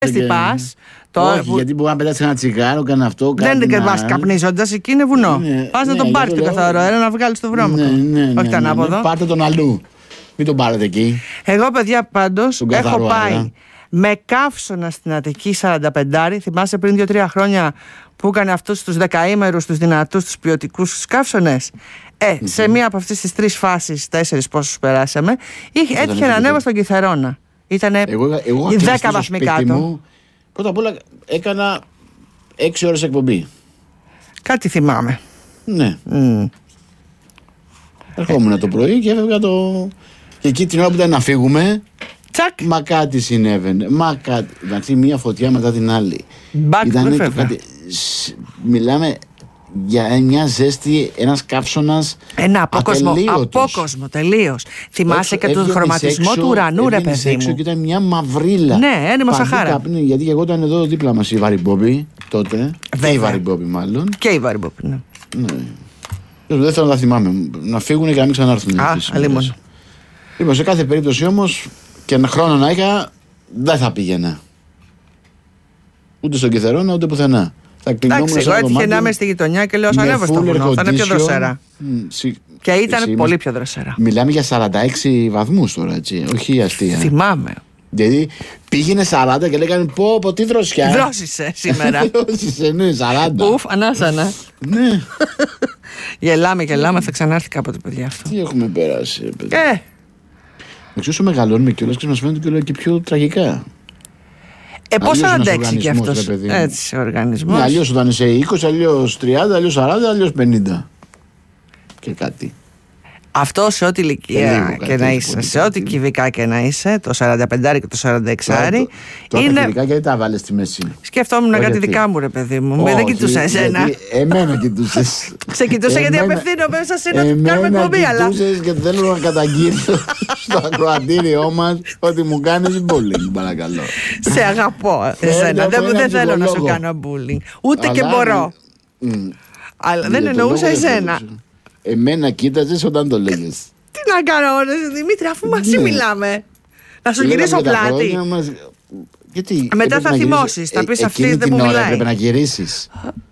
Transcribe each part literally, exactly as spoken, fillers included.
Τι πας. Όχι, που... γιατί μπορεί να πετάξει ένα τσιγάρο, κάνει αυτό. Δεν είναι πα καπνίζοντα, εκεί είναι βουνό. Ναι, πα ναι, να τον πάρει το καθαρό αέρα, να βγάλει το βρώμικο. Ναι, ναι, ναι, όχι ναι, ανάποδο. Ναι, ναι, πάρτε τον αλλού. Μην τον πάρετε εκεί. Εγώ, παιδιά, πάντως έχω πάει αέρα. Με καύσωνα στην Αττική σαράντα πέντε. Θυμάσαι πριν δύο τρία χρόνια που έκανε αυτούς τους δεκαήμερους, τους δυνατούς, τους ποιοτικούς τους καύσωνες. Ε, mm-hmm. σε μία από αυτές τις τρεις φάσεις, τέσσερις πόσους περάσαμε, είχε, έτυχε να ανέβω στον Κιθερώνα. Ήτανε δέκα βαθμοί κάτω. Μου, πρώτα απ' όλα έκανα έξι ώρες εκπομπή. Κάτι θυμάμαι. Ναι. Mm. Ερχόμουν ε. το πρωί και έφευγα το... Και εκεί την ώρα που ήταν να φύγουμε, τσακ. Μα κάτι συνέβαινε. Μα κάτι. Δηλαδή, μία φωτιά μετά την άλλη. Ήταν κάτι. Μιλάμε για μια ζέστη, ένας καύσωνας. Ένα απόκοσμο. Απόκοσμο, τελείως. Θυμάσαι και τον χρωματισμό έξω, του ουρανού, ρε παιδί μου. Έξω και ήταν μια μαυρίλα. Ναι, ένιμο Σαχάρα. Καπνί, γιατί και εγώ ήταν εδώ δίπλα μας η Βαρυμπόμπη τότε. Βέβαια. Και η Βαρυμπόμπη, μάλλον. Και η Βαρυμπόμπη, ναι. ναι. Δεν θέλω να τα θυμάμαι. Να φύγουν και να μην ξανάρθουν. Α, αλλήμον. Λοιπόν, σε κάθε περίπτωση όμως και ένα χρόνο να είχα, δεν θα πήγαινα. Ούτε στον Κιθερώνα ούτε πουθενά. Εντάξει, εγώ έτυχε να είμαι στη γειτονιά και λέω: ας ανέβω στο βουνό. Θα είναι πιο δροσερά. Συ... Και ήταν Εσύ πολύ πιο δροσερά. Μιλάμε για σαράντα έξι βαθμούς τώρα, έτσι. Όχι αστεία. Θυμάμαι. Δηλαδή πήγαινε σαράντα και λέγανε: Πω, πω, τι δροσιά. Δρόσησε σήμερα. Δρόσησε, ναι, σαράντα. Ουφ, ανάσανα. Ναι. Γελάμε, γελάμε, θα ξανάρθει κάποτε, παιδιά αυτό. Τι έχουμε περάσει, παιδιά. Ε. Εξού μεγαλώνουμε κιόλας και μας φαίνονται κιόλας και πιο τραγικά. Ε, πώς θα αντέξει κι αυτός έτσι ο οργανισμός. Ναι, αλλιώς όταν είσαι είκοσι, αλλιώς τριάντα, αλλιώς σαράντα, αλλιώς πενήντα. Και κάτι. Αυτό σε ό,τι ηλικία και να είσαι, σε ό,τι κυβικά και να είσαι, το σαράντα πέντε και το σαράντα έξι. Τώρα είναι... τα κυβικά γιατί τα βάλες στη μέση. Σκεφτόμουν κάτι δικά μου, ρε παιδί μου. Όχι, δεν κοιτούσα εσένα. Εμένα κοιτούσες. Σε κοιτούσα γιατί απευθύνω μέσα σε ένα κάνουμε εκπομπή, αλλά. Κοιτούσες και θέλω να καταγγείλω στο ακροατήριό μας ότι μου κάνεις bullying, παρακαλώ. Σε αγαπώ εσένα. Δεν θέλω να σου κάνω bullying. Ούτε και μπορώ. Αλλά δεν εννοούσα εσένα. Εμένα κοίταζες όταν το λέγες. Τι να κάνω, ρε Δημήτρη, αφού μαζί μιλάμε. Να σου γυρίσω πλάτη. Μας... Γιατί, μετά θα θυμώσεις, θα πεις αυτή δεν μου μιλάει. Έπρεπε να γυρίσεις.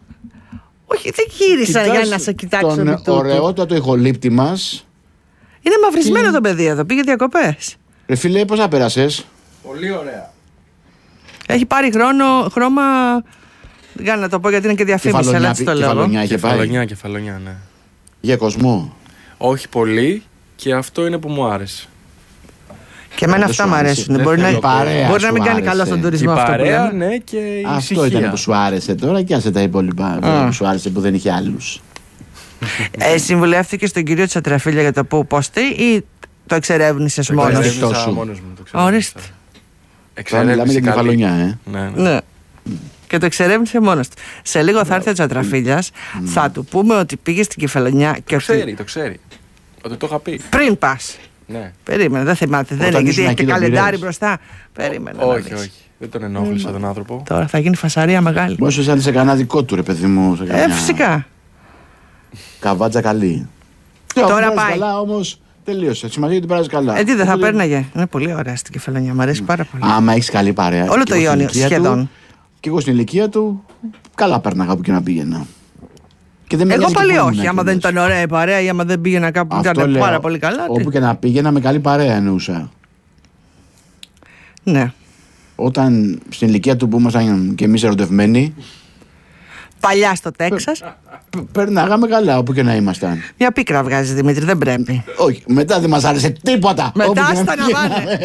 Όχι, δεν γύρισα για να σε κοιτάξω. Τον ωραιότατο ηχολήπτη μας. Είναι μαυρισμένο και... το παιδί εδώ, πήγε διακοπές. Ρε φίλε, πώς θα πέρασες? Πολύ ωραία. Έχει πάρει χρόνο, χρώμα. Για να το πω γιατί είναι και διαφήμιση, αλλά έτσι το λέω. Κεφαλονιά, κεφαλονιά, κεφαλονιά, ναι. Για κοσμό. Όχι πολύ και αυτό είναι που μου άρεσε. Και εμένα αυτά μου αρέσουν. Μπορεί να, παρέα μπορεί να μην κάνει καλό στον τουρισμό αυτό. Παρέα, ναι, και η αυτό ησυχία. Ήταν που σου άρεσε τώρα και άσε τα υπόλοιπα ah. που σου άρεσε που δεν είχε άλλους. ε, Συμβουλεύτηκε στον κύριο Τσατραφίλια για το πού ποστεί ή το εξερεύνησες μόνος σου? Ορίστε. Μιλάμε για κεφαλονιά, ε. Ναι, ναι. ναι. Και το εξερεύνησε μόνος του. Σε λίγο θα έρθει ο Τσατραφίλιας, mm. θα του πούμε ότι πήγε στην Κεφαλονιά. Και το ξέρει, ότι... το ξέρει. Ότι το είχα πει. Πριν πας. Ναι. Περίμενε, δεν θυμάται. Δεν είναι γιατί έχει και καλεντάρι μπροστά. Περίμενε. Όχι, όχι. Δεν τον ενόχλησα mm. τον άνθρωπο. Τώρα θα γίνει φασαρία μεγάλη. Μπορεί να είσαι κανένα δικό του, ρε παιδί μου. Σε ε, φυσικά. Καβάτσα καλή. Τώρα πάει. Καλά όμως. Τελείωσε. Σημαίνει ότι περάσει καλά. Ε, τι δεν θα πέρναγε. Είναι πολύ ωραία στην Κεφαλονιά. Μ' αρέσει πάρα πολύ. Άμα έχει καλή παρέα. Όλο το Ιόνιο σχεδόν. Και εγώ στην ηλικία του, καλά πέρναγα που και να πήγαινα. Και δεν εγώ πάλι όχι. Άμα δεν ήταν ωραία η παρέα ή άμα δεν πήγαινα κάπου που ήταν λέω, πάρα πολύ καλά. Όπου και να πήγαινα με καλή παρέα εννοούσα. Ναι. Όταν στην ηλικία του που ήμασταν και εμείς ερωτευμένοι. Παλιά στο Τέξας. Περνάγαμε καλά όπου και να ήμασταν. Μια πίκρα βγάζει, Δημήτρη, δεν πρέπει. Όχι, μετά δεν μας άρεσε τίποτα. Μετά στα να πάνε.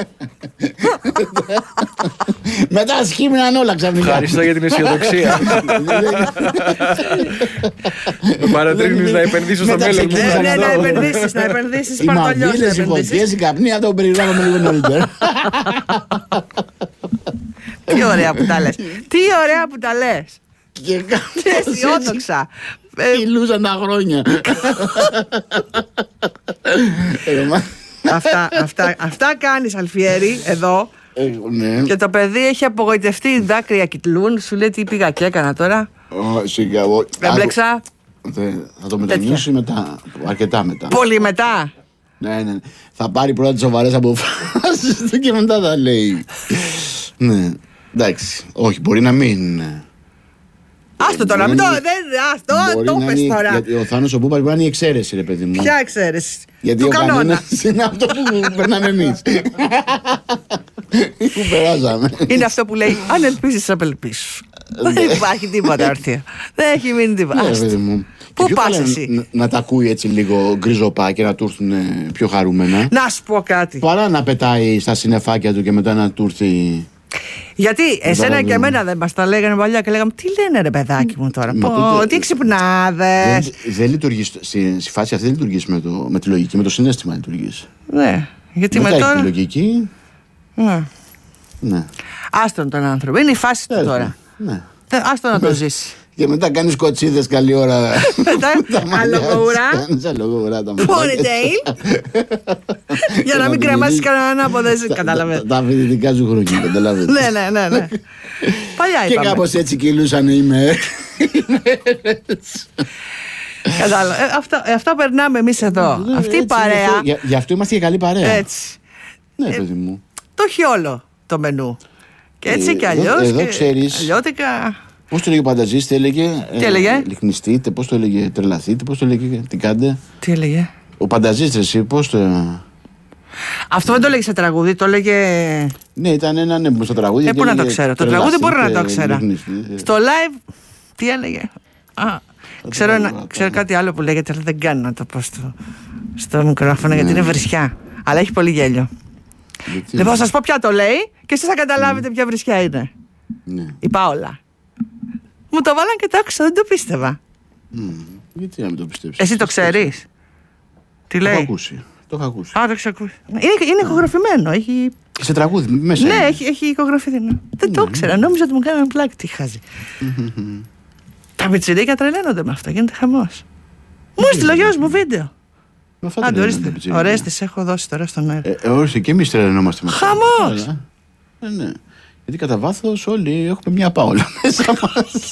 Μετά σχήμιναν όλα ξαφνικά. Ευχαριστώ για την αισιοδοξία. Με παρατρύνεις να επενδύσω στο μέλλον μου. Ναι, να επενδύσεις, να επενδύσεις. Οι μαυρίλες, οι φωτιές, οι καπνοί, να το περιγράφουμε λίγο νωρίτερα. Τι ωραία που τα λες. Τι ωραία που τα λες. Και αισιόδοξα. Μιλούσαν τα χρόνια. αυτά, αυτά, αυτά κάνεις, Αλφιέρη, εδώ. Ε, ναι. Και το παιδί έχει απογοητευτεί, δάκρυα κοιτλούν. Σου λέει τι πήγα και έκανα τώρα. Έμπλεξα. Θα το μετανιώσει μετά, αρκετά μετά. Πολύ μετά. Ναι, ναι. Θα πάρει πρώτα τις σοβαρές αποφάσεις και μετά θα λέει. Ναι. Εντάξει, όχι, μπορεί να μην. Άστο τώρα, μην το. Άστο, το πες τώρα. Γιατί ο Θάνος ο Μπούπας μπορεί να είναι η εξαίρεση, ρε παιδί μου. Ποια εξαίρεση? Γιατί ο κανόνας είναι αυτό που περνάμε εμείς. Που περάσαμε. Είναι αυτό που λέει: αν ελπίζεις, απελπίσου. Δεν υπάρχει τίποτα όρθιο. Δεν έχει μείνει τίποτα. Πού πας εσύ? Να τα ακούει έτσι λίγο γκριζοπά και να του έρθουν πιο χαρούμενα. Να σου πω κάτι. Παρά να πετάει στα συννεφάκια του και μετά να του έρθει. Γιατί εσένα και εμένα δεν μας τα λέγανε παλιά και λέγαμε: τι λένε ρε παιδάκι μου τώρα, πω, τι ξυπνάδες. Δεν λειτουργεί, στη φάση αυτή δεν λειτουργεί με τη λογική, με το συναίσθημα λειτουργεί. Ναι, γιατί με τώρα. Τη λογική. Ναι. Άστον τον άνθρωπο, είναι η φάση του τώρα. Άστον να το ζήσει. Και μετά κάνεις κοτσίδες καλή ώρα. Μετά αλογοουρά. Ponytail. Για να μην κρεμάσεις κανέναν από δεν κατάλαβε. Τα φοιτητικά σου χρόνια, καταλάβες. Ναι, ναι, ναι, ναι. Παλιά είπαμε. Και κάπως έτσι κυλούσαν οι μέρες. Κατάλαβα. Αυτά περνάμε εμείς εδώ. Αυτή η παρέα. Γι' αυτό είμαστε και καλή παρέα. Έτσι. Ναι, παιδί μου. Το έχει όλο το μενού. Και έτσι και αλλιώς. Εδώ ξέρεις. Αλλιώτικα. Πώς το έλεγε ο Πανταζής, τι έλεγε? Τι έλεγε? Λιχνιστείτε, πώς το έλεγε? Τρελαθείτε, πώς το έλεγε? Τι κάντε? Τι έλεγε? Ο Πανταζής, εσύ, πώς το. Αυτό δεν το έλεγε σε τραγούδι, το έλεγε. Ναι, ήταν ένα ναι, στο τραγούδι. Ε, πού να το ξέρω. Το τραγούδι μπορεί να το ξέρω. Στο live, τι έλεγε? Α, ξέρω, ένα, ξέρω κάτι άλλο που λέγεται, αλλά δεν κάνω να το πω στο, στο μικρόφωνο, γιατί είναι βρισιά. Αλλά έχει πολύ γέλιο. Λοιπόν, θα σας πω ποια το λέει και εσείς θα καταλάβετε ποια βρισιά είναι. Η Πάολα. Μου το βάλαν και το άκουσα, δεν το πίστευα. Mm, γιατί να μην το πιστέψεις? Εσύ το ξέρεις? Τι λέει? Το έχω ακούσει. Το έχω ακούσει. Α, το έχεις ακούσει. Είναι, είναι ηχογραφημένο. Έχει. Σε τραγούδι, μέσα. Ναι, έχει, έχει ηχογραφημένο. Ναι. Δεν το ήξερα. Νόμιζα ότι μου κάνανε πλάκη. Τι χάζει. Τα πιτσιρίκια τρελαίνονται με αυτό. Γίνεται χαμός. Μου έστειλε ο γιος μου βίντεο. Άντε, ορίστε. Ωραίες τις έχω δώσει τώρα στον αέρα. Ε, ορίστε, και εμείς τρελαινόμαστε με αυτό. Χαμός. Ε, ναι. Γιατί κατά βάθος όλοι έχουμε μια Πάολα μέσα μας.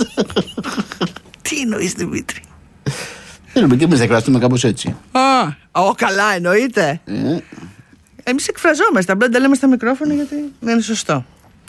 Τι εννοείς, Δημήτρη? Θέλουμε και εμείς να εκφραστούμε κάπως έτσι. Α, ο, καλά εννοείται. Ε. Εμείς εκφραζόμαστε, απλά τα λέμε στα μικρόφωνα γιατί δεν είναι σωστό.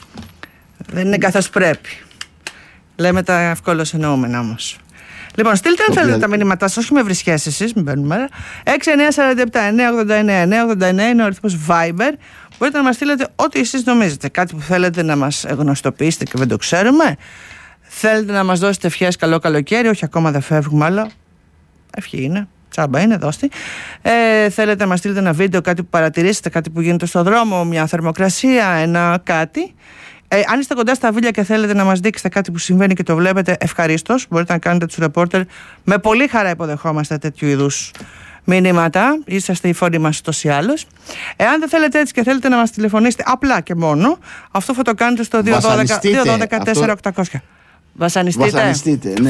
Δεν είναι καθώς πρέπει. Λέμε τα ευκόλως εννοούμενα όμως. Λοιπόν, στείλτε αν θέλετε τα μηνύματά σας, όχι με βρισιές εσείς, μην παίρνουμε μέρα. έξι εννιά τέσσερα επτά εννιά ογδόντα εννιά εννιά ογδόντα εννιά είναι ο αριθμός Viber. Μπορείτε να μας στείλετε ό,τι εσείς νομίζετε. Κάτι που θέλετε να μας γνωστοποιήσετε και δεν το ξέρουμε. Θέλετε να μας δώσετε ευχές καλό καλοκαίρι, όχι ακόμα δεν φεύγουμε, αλλά ευχή είναι. Τσάμπα είναι, δώστη. Ε, θέλετε να μας στείλετε ένα βίντεο, κάτι που παρατηρήσετε, κάτι που γίνεται στο δρόμο, μια θερμοκρασία, ένα κάτι. Ε, αν είστε κοντά στα βίλια και θέλετε να μας δείξετε κάτι που συμβαίνει και το βλέπετε, ευχαρίστως. Μπορείτε να κάνετε τους ρεπόρτερ. Με πολύ χαρά υποδεχόμαστε τέτοιου είδους μηνύματα. Είσαστε οι φωνοί μας ούτως ή άλλως. Εάν δεν θέλετε έτσι και θέλετε να μας τηλεφωνήσετε απλά και μόνο, αυτό θα το κάνετε στο δύο ένα δύο δύο ένα δύο τέσσερα οκτακόσια. Βασανιστείτε. Βασανιστείτε, ναι.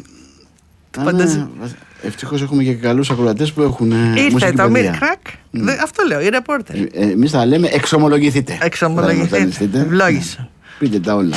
Ναι. Ευτυχώς έχουμε και καλούς ακροατές που έχουν. Ήρθε το Μιρ Κρακ. Αυτό λέω, οι ρεπόρτερ. Εμείς θα λέμε εξομολογηθείτε. Εξομολογηθείτε. Ευλόγησα. Πείτε τα όλα.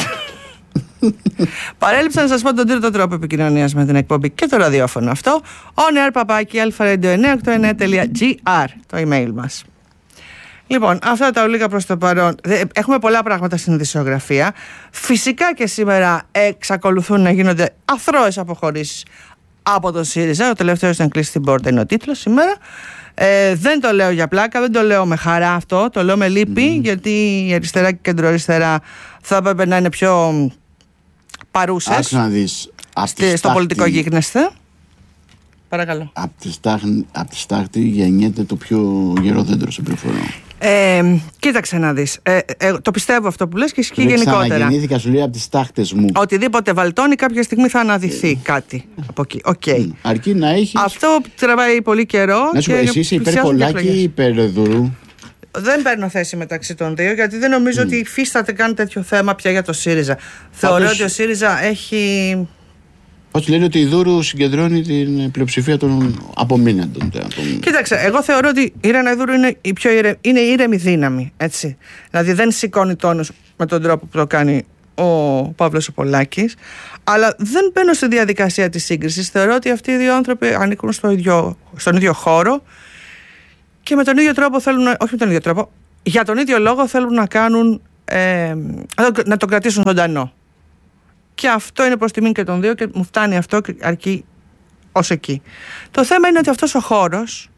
Παρέλειψα να σας πω τον τρίτο τρόπο επικοινωνίας με την εκπομπή και το ραδιόφωνο αυτό. on air παπάκι αλφα-radio εννιακόσια ογδόντα εννέα τελεία τζι άρ, το email μας. Λοιπόν, αυτά τα ολίγα προς το παρόν. Έχουμε πολλά πράγματα στην ειδησιογραφία. Φυσικά και σήμερα εξακολουθούν να γίνονται αθρώες αποχωρήσεις από τον ΣΥΡΙΖΑ. Ο τελευταίος ήταν κλείσει την πόρτα, είναι ο τίτλος σήμερα. Ε, δεν το λέω για πλάκα, δεν το λέω με χαρά αυτό. Το λέω με λύπη, mm. γιατί η αριστερά και η κεντροαριστερά θα έπρεπε να είναι πιο παρούσες. Άκουσα να δεις. Στη, στο πολιτικό γίγνεσθε. Παρακαλώ. Από τη, στάχτη, από τη στάχτη γεννιέται το πιο γερό δέντρο σε πληροφορώ. Ε, κοίταξε να δεις. Ε, ε, το πιστεύω αυτό που λες και ισχύει γενικότερα. Γεννήθηκα, σου λέει, από τις τάχτες μου. Οτιδήποτε βαλτώνει κάποια στιγμή θα αναδυθεί ε. κάτι από εκεί. Okay. Αρκεί να έχεις. Αυτό τραβάει πολύ καιρό. Να σου πω, εσύ είσαι υπέρ Πολάκη ή υπέρ Δουρού? Δεν παίρνω θέση μεταξύ των δύο, γιατί δεν νομίζω mm. ότι υφίσταται καν τέτοιο θέμα πια για το ΣΥΡΙΖΑ. Θεωρώ Άπως... ότι ο ΣΥΡΙΖΑ έχει. Πώς λένε ότι η Δούρου συγκεντρώνει την πλειοψηφία των απομείναντων. Κοίταξε, εγώ θεωρώ ότι η Ρένα Δούρου είναι η πιο ήρε, είναι η ήρεμη δύναμη. Έτσι. Δηλαδή δεν σηκώνει τόνους με τον τρόπο που το κάνει ο Παύλος ο Πολάκης, αλλά δεν μπαίνω στη διαδικασία της σύγκρισης. Θεωρώ ότι αυτοί οι δύο άνθρωποι ανήκουν στο ίδιο, στον ίδιο χώρο και με τον ίδιο τρόπο θέλουν, όχι με τον ίδιο τρόπο, για τον ίδιο λόγο θέλουν να κάνουν ε, να το κρατήσουν ζωντανό. Και αυτό είναι προς τιμήν και των δύο και μου φτάνει αυτό και αρκεί ως εκεί. Το θέμα είναι ότι αυτός ο χώρος,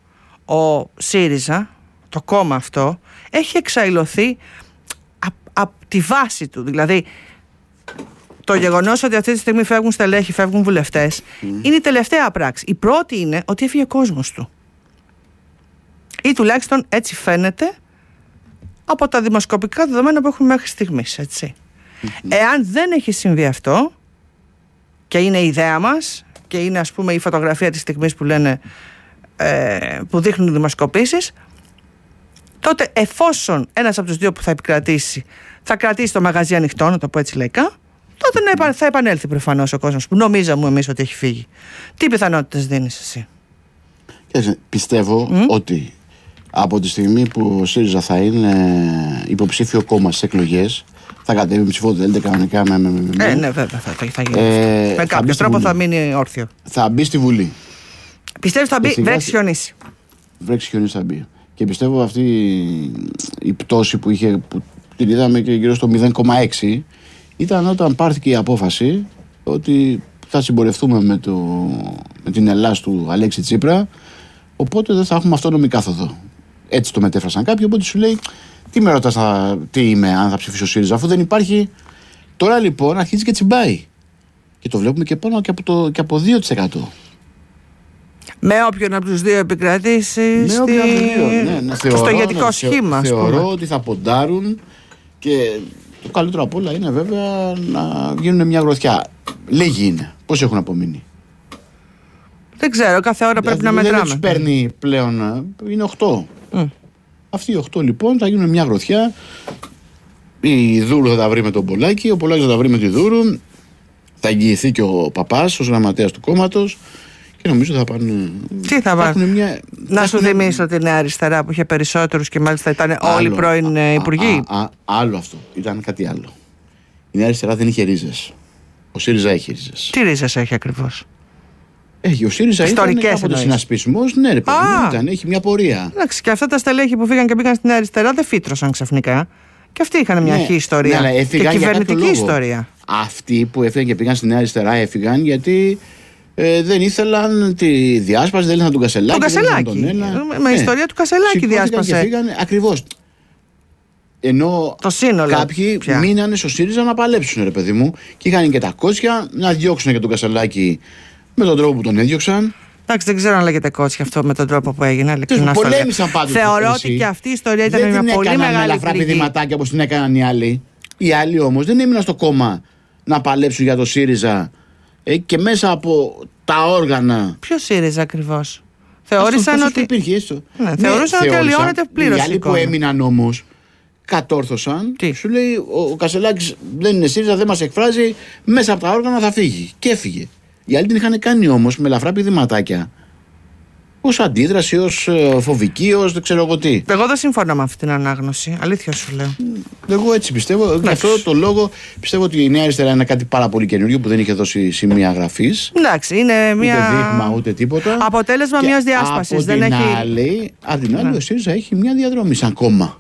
ο ΣΥΡΙΖΑ, το κόμμα αυτό, έχει εξαϊλωθεί από απ τη βάση του. Δηλαδή, το γεγονός ότι αυτή τη στιγμή φεύγουν στελέχη, φεύγουν βουλευτές, mm. είναι η τελευταία πράξη. Η πρώτη είναι ότι έφυγε ο κόσμος του. Ή τουλάχιστον έτσι φαίνεται από τα δημοσκοπικά δεδομένα που έχουμε μέχρι στιγμής, έτσι. Mm-hmm. Εάν δεν έχει συμβεί αυτό, και είναι η ιδέα μας, και είναι ας πούμε η φωτογραφία της στιγμής που λένε, ε, που δείχνουν οι δημοσκοπήσεις, τότε εφόσον ένας από τους δύο που θα επικρατήσει θα κρατήσει το μαγαζί ανοιχτό, να το πω έτσι λαϊκά, τότε να θα επανέλθει προφανώς ο κόσμος που νομίζαμε εμείς ότι έχει φύγει. Τι πιθανότητες δίνεις εσύ? Πιστεύω mm? ότι από τη στιγμή που ο ΣΥΡΙΖΑ θα είναι υποψήφιο κόμμα στις εκλογές, θα κατέβει ψηφοδέλτια κανονικά με, με, με, ε, ναι, βέβαια, θα, θα, θα γίνει. Ε, με κάποιο τρόπο θα μείνει όρθιο. Θα μπει στη Βουλή. Πιστεύεις θα μπει, βρέξει χιονίσει. Βρέξει χιονίσει θα μπει. Και πιστεύω αυτή η πτώση που είχε, που την είδαμε και γύρω στο μηδέν κόμμα έξι, ήταν όταν πάρθηκε η απόφαση ότι θα συμπορευτούμε με, το, με την Ελλάς του Αλέξη Τσίπρα, οπότε δεν θα έχουμε αυτόνομη κάθοδο. Έτσι το μετέφρασαν κάποιοι, οπότε σου λέει, τι με ρωτάς τι είμαι, αν θα ψηφίσω ΣΥΡΙΖΑ, αφού δεν υπάρχει. Τώρα λοιπόν αρχίζει και τσιμπάει. Και το βλέπουμε και πάνω και από, το, και από δύο τοις εκατό. Με όποιον από τους δύο επικρατήσει. Με στη... όποιον από τους δύο. Ναι, ναι, θεωρώ, στο ηγετικό ναι, σχήμα. Θεωρώ ότι θα ποντάρουν και το καλύτερο απ' όλα είναι βέβαια να γίνουν μια γροθιά. Λίγοι είναι. Πώς έχουν απομείνει? Δεν ξέρω, κάθε ώρα πρέπει να μετράμε. Δεν τους παίρνει πλέον, είναι οκτώ. Mm. Αυτοί οι οκτώ λοιπόν θα γίνουν μια γροθιά. Η Δούρου θα τα βρει με τον Πολάκη, ο Πολάκης θα τα βρει με τη Δούρου. Θα εγγυηθεί και ο Παπάς ως γραμματέας του κόμματος. Και νομίζω θα πάνε. Τι θα πάνε? Μια... Να σου θυμίσω τη Νέα Αριστερά που είχε περισσότερους και μάλιστα ήταν άλλο, όλοι πρώην α, υπουργοί. Α, α, α, άλλο αυτό. Ήταν κάτι άλλο. Η Νέα Αριστερά δεν είχε ρίζες. Ο ΣΥΡΙΖΑ έχει ρίζες. Τι ρίζες έχει ακριβώς? Έχει, ο ΣΥΡΙΖΑ ήταν κάποτε συνασπισμός. Ναι, ρε παιδί μου, ήταν, έχει μια πορεία. Εντάξει, και αυτά τα στελέχη που φύγαν και πήγαν στην Νέα Αριστερά δεν φύτρωσαν ξαφνικά. Και αυτοί είχαν μια ναι, αρχή ιστορία. Ναι, και κυβερνητική ιστορία. Αυτοί που έφυγαν και πήγαν στη Νέα Αριστερά έφυγαν γιατί. Ε, δεν ήθελαν τη διάσπαση, δεν ήθελαν τον Κασελάκη. Τον Κασελάκη. Τον ένα. Με ναι. ιστορία του Κασελάκη διάσπασε. Και φύγανε ακριβώς. Ενώ το σύνολο, κάποιοι πια. μείνανε στο ΣΥΡΙΖΑ να παλέψουν, ρε παιδί μου, και είχαν και τα κότσια να διώξουν και τον Κασελάκη με τον τρόπο που τον έδιωξαν. Εντάξει, δεν ξέρω αν λέγεται κότσια αυτό με τον τρόπο που έγινε. Πολέμησαν πάντως. Θεωρώ ότι και αυτή η ιστορία ήταν δεν μια πολύ μεγάλη. Δεν ελαφρά πηδηματάκια όπως την έκαναν οι άλλοι. Οι άλλοι όμως δεν έμειναν στο κόμμα να παλέψουν για το ΣΥΡΙΖΑ. Ε, και μέσα από τα όργανα. Ποιο ΣΥΡΙΖΑ ακριβώς? Θεώρησαν ότι. Υπήρχε, έστω. Ναι, ναι, θεώρησαν ότι αλλοιώνεται πλήρως. Οι άλλοι που έμειναν όμως κατόρθωσαν. Τι? Σου λέει ο, ο Κασελάκης δεν είναι ΣΥΡΙΖΑ, δεν μας εκφράζει. Μέσα από τα όργανα θα φύγει. Και έφυγε. Οι άλλοι την είχαν κάνει όμως με ελαφρά πηδηματάκια. Ως αντίδραση, ως φοβική, ως δεν ξέρω εγώ τι. Εγώ δεν συμφωνώ με αυτή την ανάγνωση. Αλήθεια σου λέω. Εγώ έτσι πιστεύω. Γι' αυτό το λόγο πιστεύω ότι η Νέα Αριστερά είναι κάτι πάρα πολύ καινούριο που δεν είχε δώσει σημεία γραφής. Εντάξει, είναι μια. Ούτε δείγμα ούτε τίποτα. Αποτέλεσμα μιας διάσπασης. Από δεν την έχει. άλλη, απ' την άλλη ναι. ο ΣΥΡΙΖΑ έχει μια διαδρομή σαν κόμμα.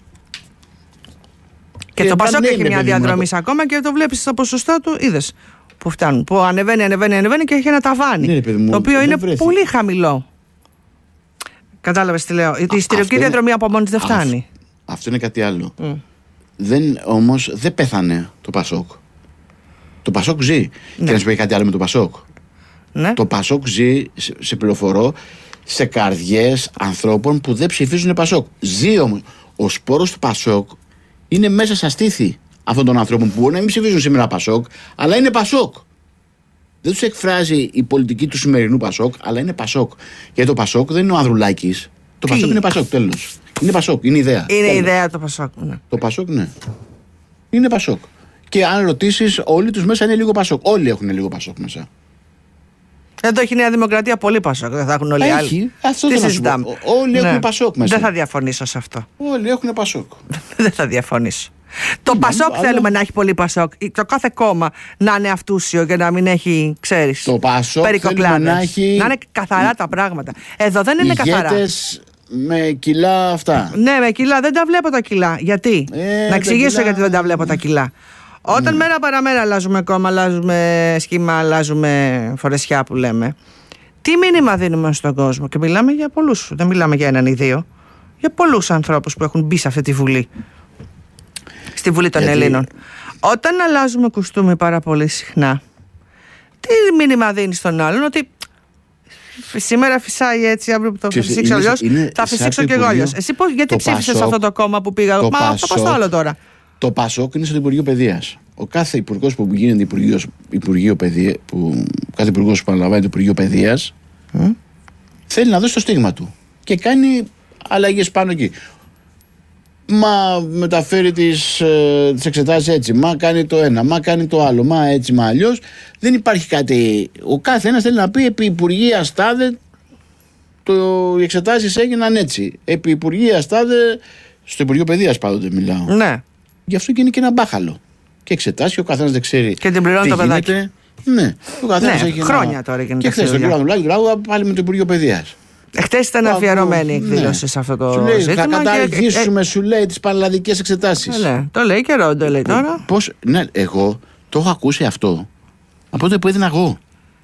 Και, και το Πασόκ έχει μια διαδρομή σαν κόμμα και το βλέπεις στα ποσοστά του, είδες. Που φτάνουν. Που ανεβαίνει, ανεβαίνει, ανεβαίνει και έχει ένα ταβάνι. Ναι, παιδί μου, το οποίο είναι βρέθηκε. Πολύ χαμηλό. Κατάλαβες τι λέω. Η ιστορική διαδρομή από μόνη δεν φτάνει. Α, αυτό είναι κάτι άλλο. Mm. Δεν, όμως δεν πέθανε το Πασόκ. Το Πασόκ ζει. Ναι. Και να σου πει κάτι άλλο με το Πασόκ. Ναι. Το Πασόκ ζει, σε, σε πληροφορώ, σε καρδιές ανθρώπων που δεν ψηφίζουν Πασόκ. Ζει όμως. Ο σπόρος του Πασόκ είναι μέσα στα στήθη αυτών των ανθρώπων που μπορεί να μην ψηφίζουν σήμερα Πασόκ, αλλά είναι Πασόκ. Δεν τους εκφράζει η πολιτική του σημερινού Πασόκ, αλλά είναι Πασόκ. Γιατί το Πασόκ δεν είναι ο Ανδρουλάκης. Το Τι? Πασόκ είναι Πασόκ, τέλος. Είναι Πασόκ, είναι ιδέα. Είναι τέλος. ιδέα το Πασόκ, ναι. Το Πασόκ, ναι. Είναι Πασόκ. Και αν ρωτήσεις, όλοι τους μέσα είναι λίγο Πασόκ. Όλοι έχουν λίγο Πασόκ μέσα. Εδώ έχει η Νέα Δημοκρατία πολύ Πασόκ. Δεν θα έχουν όλοι οι άλλοι. Αυτό τι συζητάμε. Όλοι ναι. έχουν Πασόκ μέσα. Δεν θα διαφωνήσω σε αυτό. Όλοι έχουν Πασόκ. Δεν θα διαφωνήσω. Το Πασόκ αλλά... θέλουμε να έχει πολύ Πασόκ. Το κάθε κόμμα να είναι αυτούσιο και να μην έχει, ξέρεις, το Πασόκ θέλουμε να έχει. Να είναι καθαρά τα πράγματα. Εδώ δεν είναι καθαρά. με κιλά αυτά. Ναι, με κιλά. Δεν τα βλέπω τα κιλά. Γιατί? Ε, να εξηγήσω κιλά... γιατί δεν τα βλέπω τα κιλά. Όταν mm. μέρα παραμέρα αλλάζουμε κόμμα, αλλάζουμε σχήμα, αλλάζουμε φορεσιά που λέμε, τι μήνυμα δίνουμε στον κόσμο? Και μιλάμε για πολλούς. Δεν μιλάμε για έναν ή δύο. Για πολλούς ανθρώπους που έχουν μπει σε αυτή τη Βουλή. Στη Βουλή των γιατί... Ελλήνων. Όταν αλλάζουμε κουστούμι πάρα πολύ συχνά, τι μήνυμα δίνει στον άλλον? Ότι σήμερα φυσάει έτσι, αύριο που το θα φυσήξω αλλιώς, θα φυσήξω και εγώ αλλιώς. Εσύ πώς, γιατί ψήφισες αυτό το κόμμα που πήγα? Μα αυτό πώς το άλλο τώρα. Το Πασόκ είναι στο Υπουργείο Παιδείας. Ο κάθε υπουργός που γίνεται Υπουργείο, Υπουργείο Παιδεία, που, κάθε υπουργός που παραλαμβάνει το Υπουργείο Παιδείας, mm. θέλει να δώσει το στίγμα του και κάνει αλλαγές πάνω εκεί. Μα μεταφέρει τις, ε, τις εξετάσεις έτσι, μα κάνει το ένα, μα κάνει το άλλο, μα έτσι, μα αλλιώς. Δεν υπάρχει κάτι. Ο κάθε ένας θέλει να πει επί Υπουργεία Στάδε το, οι εξετάσεις έγιναν έτσι. Επί Υπουργεία Στάδε, στο Υπουργείο Παιδείας πάντοτε μιλάω. Ναι. Γι' αυτό και είναι και ένα μπάχαλο. Και εξετάσει, ο καθένας δεν ξέρει. Και την πληρώνει το παιδάκι. Ναι, ο καθένας ναι, έχει χρόνια ένα... τώρα γίνεται. Και χθες το πήραμε πάλι με το Υπουργείο Παιδείας. Χθες ήταν αφιερωμένη η εκδήλωση ναι. σε αυτό το σου λέει, ζήτημα. Θα καταργήσουμε, και... σου λέει, τις πανελλαδικές εξετάσεις. Ναι, το λέει καιρό, το λέει τώρα. Πώς, ναι, εγώ το έχω ακούσει αυτό από τότε που έδινα εγώ.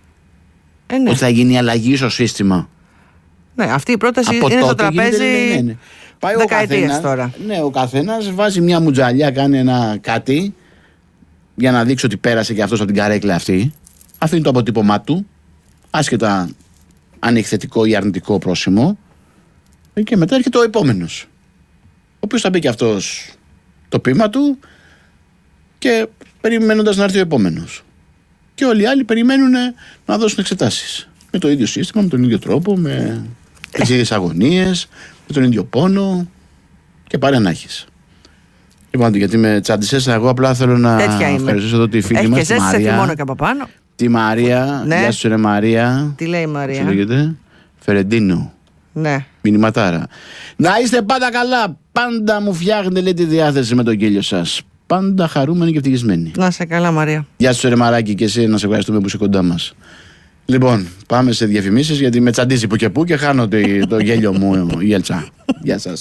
Ε, ναι. Ότι θα γίνει αλλαγή στο σύστημα. Ναι, αυτή η πρόταση από είναι στο τραπέζι γίνεται, ναι, ναι. Πάει δεκαετίες τώρα. Ναι, ο καθένας βάζει μια μουτζαλιά, κάνει ένα κάτι για να δείξει ότι πέρασε και αυτός από την καρέκλα αυτή. Αφήνει το αποτύπωμά του, άσχετα αν έχει θετικό ή αρνητικό πρόσημο, και μετά έρχεται ο επόμενος, ο οποίος θα μπει και αυτός το ποίημα του και περιμένοντας να έρθει ο επόμενος. Και όλοι οι άλλοι περιμένουν να δώσουν εξετάσεις. Με το ίδιο σύστημα, με τον ίδιο τρόπο, με τις ίδιες αγωνίες, με τον ίδιο πόνο και πάρε να έχεις. Λοιπόν, γιατί με τσάντισες, εγώ απλά θέλω να ευχαριστήσω εδώ τη φίλη μας, τη Μαρία. Έχει και από πάνω. Τη Μαρία, ναι. Γεια σου ρε Μαρία. Τι λέει η Μαρία? Πώς λέγεται? Φερεντίνο. Ναι. Μηνυματάρα. Να είστε πάντα καλά. Πάντα μου φτιάχνετε, λέει, τη διάθεση με τον γέλιο σας. Πάντα χαρούμενοι και ευτυχισμένοι. Να είσαι καλά, Μαρία. Γεια σου ρε Μαράκι, και εσύ, να σε ευχαριστούμε που είσαι κοντά μας. Λοιπόν, πάμε σε διαφημίσεις, γιατί με τσαντίζει που και που και χάνω το, το γέλιο μου η Ελτσά. Γεια σας.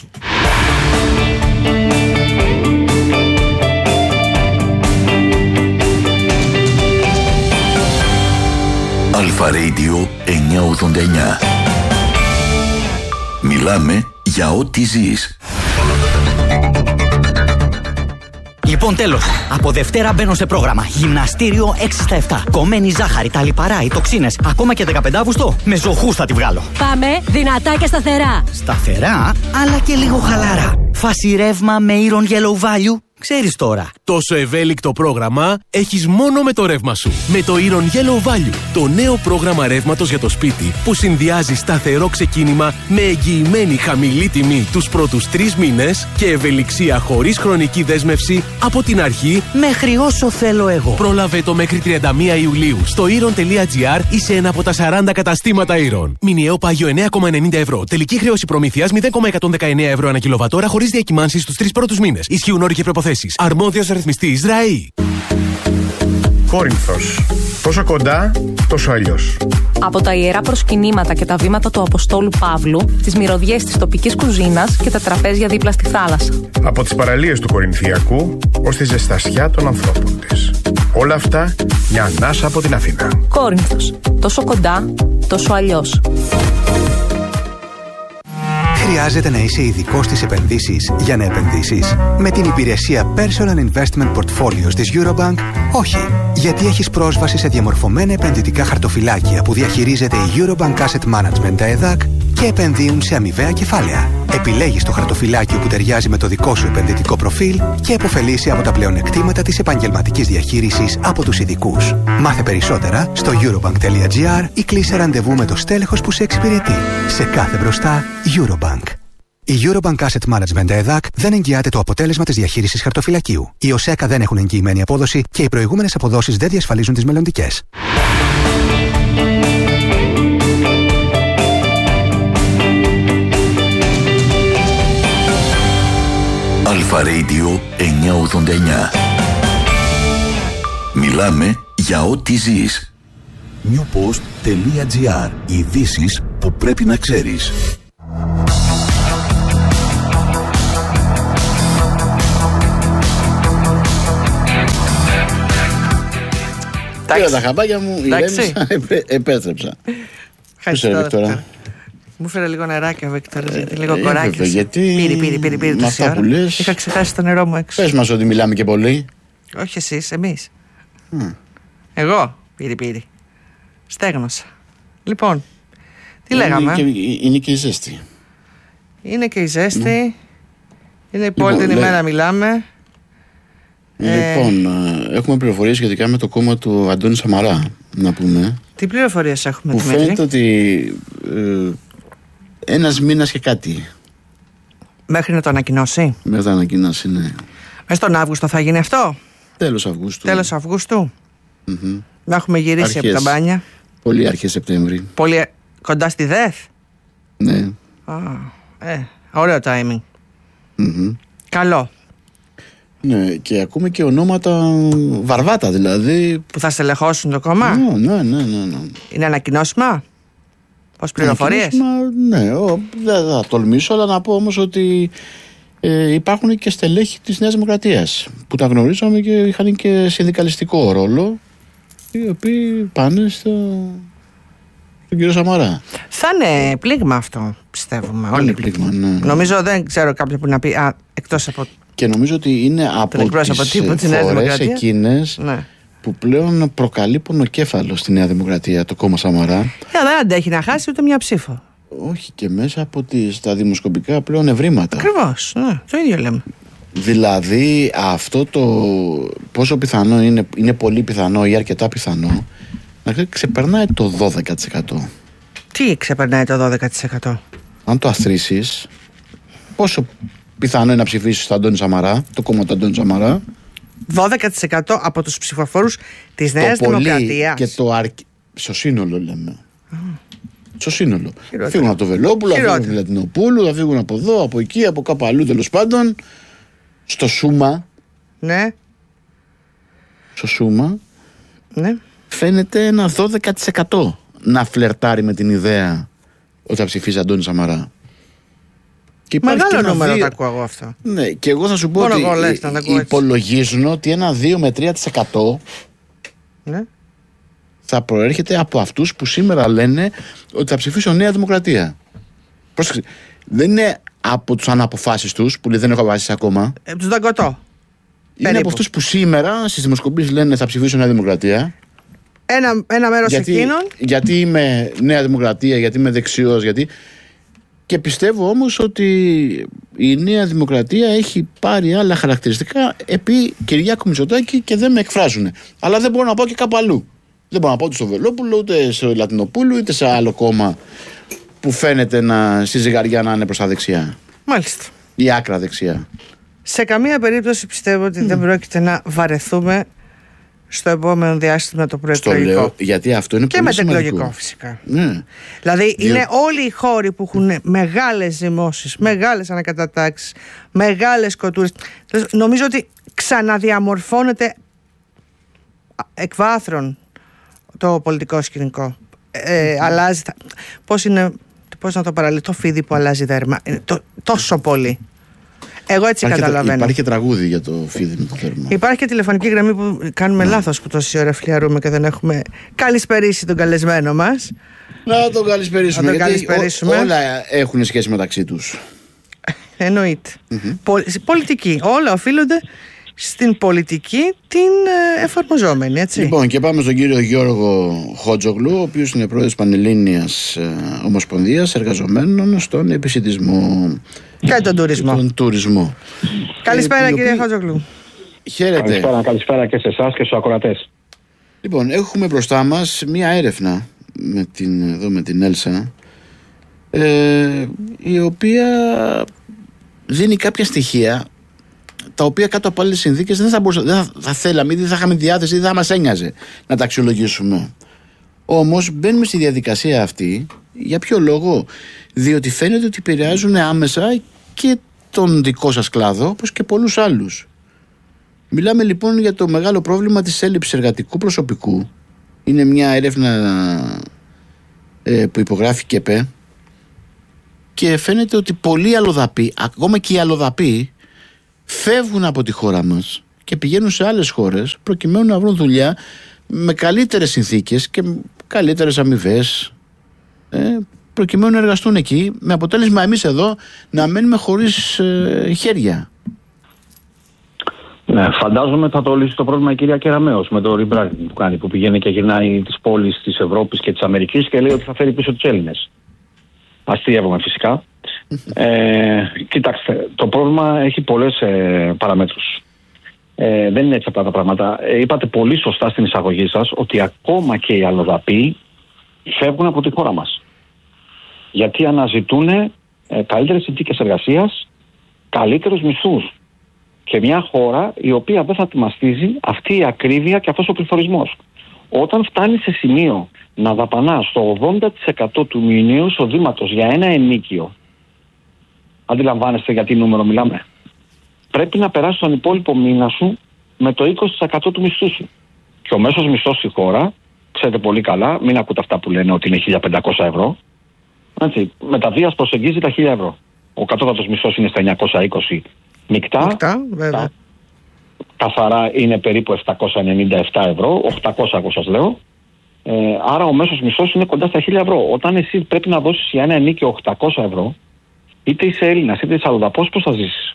Αλφα Radio εννιακόσια ογδόντα εννιά. Μιλάμε για ό,τι ζεις. Λοιπόν, τέλος. Από Δευτέρα μπαίνω σε πρόγραμμα. Γυμναστήριο έξι στα επτά. Κομμένη ζάχαρη, τα λιπαρά, οι τοξίνες. Ακόμα και δεκαπέντε Αυγούστου. Με ζωχούς θα τη βγάλω. Πάμε δυνατά και σταθερά. Σταθερά, αλλά και λίγο χαλαρά. Φάση ρεύμα με Iron Yellow Value. Ξέρεις τώρα. Τόσο ευέλικτο πρόγραμμα έχεις μόνο με το ρεύμα σου. Με το Iron Yellow Value, το νέο πρόγραμμα ρεύματος για το σπίτι που συνδυάζει σταθερό ξεκίνημα με εγγυημένη χαμηλή τιμή τους πρώτους τρεις μήνες και ευελιξία χωρίς χρονική δέσμευση από την αρχή μέχρι όσο θέλω εγώ. Πρόλαβε το μέχρι τριάντα μία Ιουλίου στο iron τελεία gr ή σε ένα από τα σαράντα καταστήματα Iron. Μηνιαίο πάγιο εννέα κόμμα ενενήντα ευρώ. Τελική χρέωση προμήθειας μηδέν κόμμα εκατόν δεκαεννέα ευρώ ανά κιλοβατόρα χωρίς διακυμάνσεις στους τρεις πρώτους μήνες. Ισχύουν όροι και προϋποθέσεις. Αρμόδιος ρυθμιστής ΡΑΗ. Κόρινθος. Πόσο κοντά, τόσο αλλιώς. Από τα ιερά προσκυνήματα και τα βήματα του Αποστόλου Παύλου, τις μυρωδιές της τοπικής κουζίνας και τα τραπέζια δίπλα στη θάλασσα. Από τις παραλίες του Κορινθιακού ως τη ζεστασιά των ανθρώπων της. Όλα αυτά μια ανάσα από την Αθήνα. Κόρινθος. Τόσο κοντά, τόσο αλλιώς. Χρειάζεται να είσαι ειδικός στις επενδύσεις για να επενδύσεις? Με την υπηρεσία Personal Investment Portfolios της Eurobank, όχι. Γιατί έχεις πρόσβαση σε διαμορφωμένα επενδυτικά χαρτοφυλάκια που διαχειρίζεται η Eurobank Asset Management ΕΕ Δ Α Κ και επενδύουν σε αμοιβαία κεφάλαια. Επιλέγεις το χαρτοφυλάκιο που ταιριάζει με το δικό σου επενδυτικό προφίλ και επωφελείσαι από τα πλεονεκτήματα της επαγγελματικής διαχείρισης από τους ειδικούς. Μάθε περισσότερα στο eurobank τελεία gr ή κλείσε ραντεβού με το στέλεχος που σε εξυπηρετεί. Σε κάθε μπροστά, Eurobank. Η Eurobank Asset Management ΕΕ Δ Α Κ δεν εγγυάται το αποτέλεσμα της διαχείρισης χαρτοφυλακίου. Οι ΟΣΕΚΑ δεν έχουν εγγυημένη απόδοση και οι προηγούμενες αποδόσεις δεν διασφαλίζουν τις μελλοντικές. Αλφα Radio εννιακόσια ογδόντα εννιά. Μιλάμε για ό,τι ζεις. newpost τελεία gr. Ειδήσεις που πρέπει να ξέρεις. Πήρα τα χαμπάκια μου, ηρέμησα, επέστρεψα. Ευχαριστώ. Μου φέρε λίγο νεράκι ο Βίκτορας, γιατί λίγο ε, κοράκι. Γιατί πήρε, πήρε, πήρε, πήρε με αυτά που λες, είχα ξεχάσει το νερό μου έξω. Πες μας ότι μιλάμε και πολύ. Όχι εσείς, εμείς. Mm. Εγώ, πήρε, πήρε. Στέγνωσα. Λοιπόν, τι είναι λέγαμε. Και, είναι και η ζέστη. Είναι και η ζέστη. Mm. Είναι η πόλη την ημέρα μιλάμε. Λοιπόν, ε... έχουμε πληροφορίες σχετικά με το κόμμα του Αντώνη Σαμαρά, να πούμε. Τι πληροφορίες έχουμε, που Δημήτρη? Φαίνεται ότι ε, ένας μήνας και κάτι. Μέχρι να το ανακοινώσει. Μέχρι να το ανακοινώσει, ναι. Μέσα στον Αύγουστο θα γίνει αυτό. Τέλος Αυγούστου. Τέλος Αυγούστου. Mm-hmm. Να έχουμε γυρίσει αρχές, από τα μπάνια. Πολύ αρχές Σεπτέμβρη. Πολύ κοντά στη ΔΕΘ. Ναι. Ah, ε, ωραίο timing. Mm-hmm. Καλό. Ναι, και ακούμε και ονόματα βαρβάτα δηλαδή. Που θα στελεχώσουν το κόμμα. Ναι, ναι, ναι, ναι, ναι. Είναι ανακοινώσιμα. Ως πληροφορίες. Ναι, ο, δεν θα τολμήσω, αλλά να πω όμως ότι ε, υπάρχουν και στελέχοι της Νέας Δημοκρατίας που τα γνωρίζαμε και είχαν και συνδικαλιστικό ρόλο, οι οποίοι πάνε στο, στον κύριο Σαμαρά. Θα είναι πλήγμα αυτό, πιστεύουμε. Όλοι πλήγμα, ναι. Νομίζω δεν ξέρω κάποιον που να πει, α, εκτός από... Και νομίζω ότι είναι από τις φορές εκείνες, ναι, που πλέον προκαλεί πονοκέφαλο στη Νέα Δημοκρατία το κόμμα Σαμαρά. Ε, δεν αντέχει να χάσει ούτε μια ψήφο. Όχι, και μέσα από τις, τα δημοσκοπικά πλέον ευρήματα. Ακριβώς, ναι, το ίδιο λέμε. Δηλαδή αυτό το πόσο πιθανό είναι, είναι πολύ πιθανό ή αρκετά πιθανό να ξεπερνάει το δώδεκα τοις εκατό. Τι ξεπερνάει το δώδεκα τοις εκατό? Αν το αθροίσεις, πόσο πιθανό είναι να ψηφίσεις τον Αντώνη Σαμαρά, το κόμμα του Αντώνη Σαμαρά? δώδεκα τοις εκατό από τους ψηφοφόρους της Νέας Δημοκρατίας. Και το αρκ... στο σύνολο λέμε. Mm. Στο σύνολο. Θα φύγουν από το Βελόπουλο, θα φύγουν από τη Λατινοπούλου, θα φύγουν από εδώ, από εκεί, από κάπου αλλού, τέλος πάντων. Στο Σούμα. Ναι. Στο Σούμα. Ναι. Φαίνεται ένα δώδεκα τοις εκατό να φλερτάρει με την ιδέα ότι θα ψηφίσει Αντώνη Σαμαρά. Και μεγάλο νούμερο δύο... τα ακούω εγώ αυτό. Ναι, και εγώ θα σου πω. Μόνο ότι λες, υπολογίζουν ότι ένα δύο με τρία τοις εκατό, ναι, θα προέρχεται από αυτούς που σήμερα λένε ότι θα ψηφίσουν Νέα Δημοκρατία. Πρόσεξε, δεν είναι από τους αναποφάσεις τους που λέει δεν έχω αποφασίσει ακόμα. Ε, τους δαγκωτώ. Είναι περίπου από αυτούς που σήμερα στις δημοσκοπήσεις λένε θα ψηφίσουν Νέα Δημοκρατία. Ένα, ένα μέρος γιατί, εκείνων. Γιατί είμαι Νέα Δημοκρατία, γιατί είμαι δεξιός, γιατί... Και πιστεύω όμως ότι η Νέα Δημοκρατία έχει πάρει άλλα χαρακτηριστικά επί Κυριάκου Μητσοτάκη και δεν με εκφράζουν. Αλλά δεν μπορώ να πάω και κάπου αλλού. Δεν μπορώ να πάω ούτε στο Βελόπουλο, ούτε στο Λατινοπούλου, ούτε σε άλλο κόμμα που φαίνεται να, στη ζυγαριά να είναι προς τα δεξιά. Μάλιστα. Ή άκρα δεξιά. Σε καμία περίπτωση πιστεύω ότι mm. δεν πρόκειται να βαρεθούμε στο επόμενο διάστημα το προεκλογικό. Στο λέω, γιατί αυτό είναι και πολύ σημαντικό. Και μετεκλογικό φυσικά. Ναι. Δηλαδή Διό... είναι όλοι οι χώροι που έχουν μεγάλες ζυμώσεις, μεγάλες ανακατατάξεις, μεγάλες κοτούρες. Νομίζω ότι ξαναδιαμορφώνεται εκ βάθρων το πολιτικό σκηνικό. Ε, mm. Αλλάζει. Πώς είναι, πώς να το παραλύσω, το φίδι που αλλάζει δέρμα. Είναι το, τόσο πολύ. Εγώ έτσι υπάρχει καταλαβαίνω. Υπάρχει και τραγούδι για το φίδι με το θέρμα. Υπάρχει και τηλεφωνική γραμμή που κάνουμε ναι. λάθος που τόση ώρα φλιαρούμε και δεν έχουμε καλησπερίσει τον καλεσμένο μας. Να τον καλησπερίσουμε. Να τον γιατί καλησπερίσουμε. Ό, όλα έχουν σχέση μεταξύ τους. Εννοείται. Mm-hmm. Πολ, πολιτική. Όλα οφείλονται στην πολιτική την ε, εφαρμοζόμενη, έτσι. Λοιπόν, και πάμε στον κύριο Γιώργο Χότζογλου, ο οποίος είναι πρόεδρος Πανελλήνιας ε, Ομοσπονδίας Εργαζομένων στον Επισιτισμό και τον τουρισμό. Τον τουρισμό. Καλησπέρα, ε, κύριε οποίοι... Χότζογλου. Χαίρετε. Καλησπέρα, καλησπέρα και σε εσάς και στους ακροατές. Λοιπόν, έχουμε μπροστά μας μία έρευνα με την, εδώ με την Έλσα, ε, η οποία δίνει κάποια στοιχεία τα οποία κάτω από άλλες συνθήκες δεν θα, μπορούσα, δεν θα, θα θέλαμε ή δεν θα είχαμε διάθεση ή δεν θα μας ένοιαζε να τα αξιολογήσουμε. Όμως μπαίνουμε στη διαδικασία αυτή για ποιο λόγο? Διότι φαίνεται ότι επηρεάζουν άμεσα και τον δικό σας κλάδο όπως και πολλούς άλλους. Μιλάμε λοιπόν για το μεγάλο πρόβλημα της έλλειψης εργατικού προσωπικού. Είναι μια έρευνα ε, που υπογράφει και ΕΠΕ και φαίνεται ότι πολλοί αλλοδαποί, ακόμα και οι αλλοδαποί, φεύγουν από τη χώρα μας και πηγαίνουν σε άλλες χώρες προκειμένου να βρουν δουλειά με καλύτερες συνθήκες και καλύτερες αμοιβές, ε, προκειμένου να εργαστούν εκεί, με αποτέλεσμα εμείς εδώ να μένουμε χωρίς ε, χέρια. Ναι, φαντάζομαι θα το λύσει το πρόβλημα η κυρία Κεραμέως με το rebranding που κάνει, που πηγαίνει και γυρνάει τις πόλεις της Ευρώπης και της Αμερικής και λέει ότι θα φέρει πίσω τους Έλληνες. Αστείευομαι φυσικά. ε, κοιτάξτε, το πρόβλημα έχει πολλές ε, παραμέτρους. Ε, δεν είναι έτσι απλά τα πράγματα. Ε, είπατε πολύ σωστά στην εισαγωγή σας ότι ακόμα και οι αλλοδαποί φεύγουν από τη χώρα μας. Γιατί αναζητούν ε, καλύτερες συνθήκες εργασίας, καλύτερους μισθούς. Και μια χώρα η οποία δεν θα τη μαστίζει αυτή η ακρίβεια και αυτός ο πληθωρισμός. Όταν φτάνει σε σημείο να δαπανά στο ογδόντα τοις εκατό του μηνιαίου εισοδήματος για ένα ενοίκιο, αντιλαμβάνεστε για τι νούμερο μιλάμε, πρέπει να περάσει τον υπόλοιπο μήνα σου με το είκοσι τοις εκατό του μισθού σου. Και ο μέσος μισθός στη χώρα, ξέρετε πολύ καλά, μην ακούτε αυτά που λένε ότι είναι χίλια πεντακόσια ευρώ, έτσι, με τα βίας προσεγγίζει τα χίλια ευρώ. Ο κατώτατος μισθός είναι στα εννιακόσια είκοσι μεικτά, Μεικτά βέβαια. Καθαρά είναι περίπου επτακόσια ενενήντα επτά ευρώ, οκτακόσια εγώ σας λέω. Ε, άρα ο μέσος μισθός είναι κοντά στα χίλια ευρώ. Όταν εσύ πρέπει να δώσεις για ένα ενίκιο οκτακόσια ευρώ, είτε είσαι Έλληνας είτε είσαι αλλοδαπός, πώς θα ζήσεις?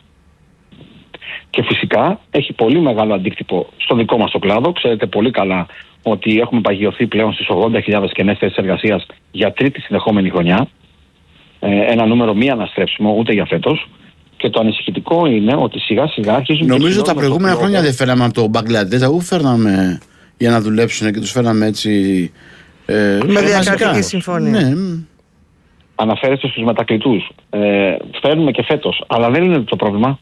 Και φυσικά έχει πολύ μεγάλο αντίκτυπο στο δικό μας το κλάδο. Ξέρετε πολύ καλά ότι έχουμε παγιωθεί πλέον στις ογδόντα χιλιάδες κενές θέσεις εργασίας για τρίτη συνεχόμενη χρονιά. Ε, ένα νούμερο μη αναστρέψιμο ούτε για φέτος. Και το ανησυχητικό είναι ότι σιγά σιγά αρχίζουν. Νομίζω τα προηγούμενα χρόνια δεν φέραμε από το Μπαγκλαντές, αφού φέρναμε για να δουλέψουν και τους φέραμε έτσι. Ε, με διακρατική συμφωνία. Ναι. Αναφέρεστε στους μετακλητούς. Ε, φέρνουμε και φέτος. Αλλά δεν είναι το πρόβλημα.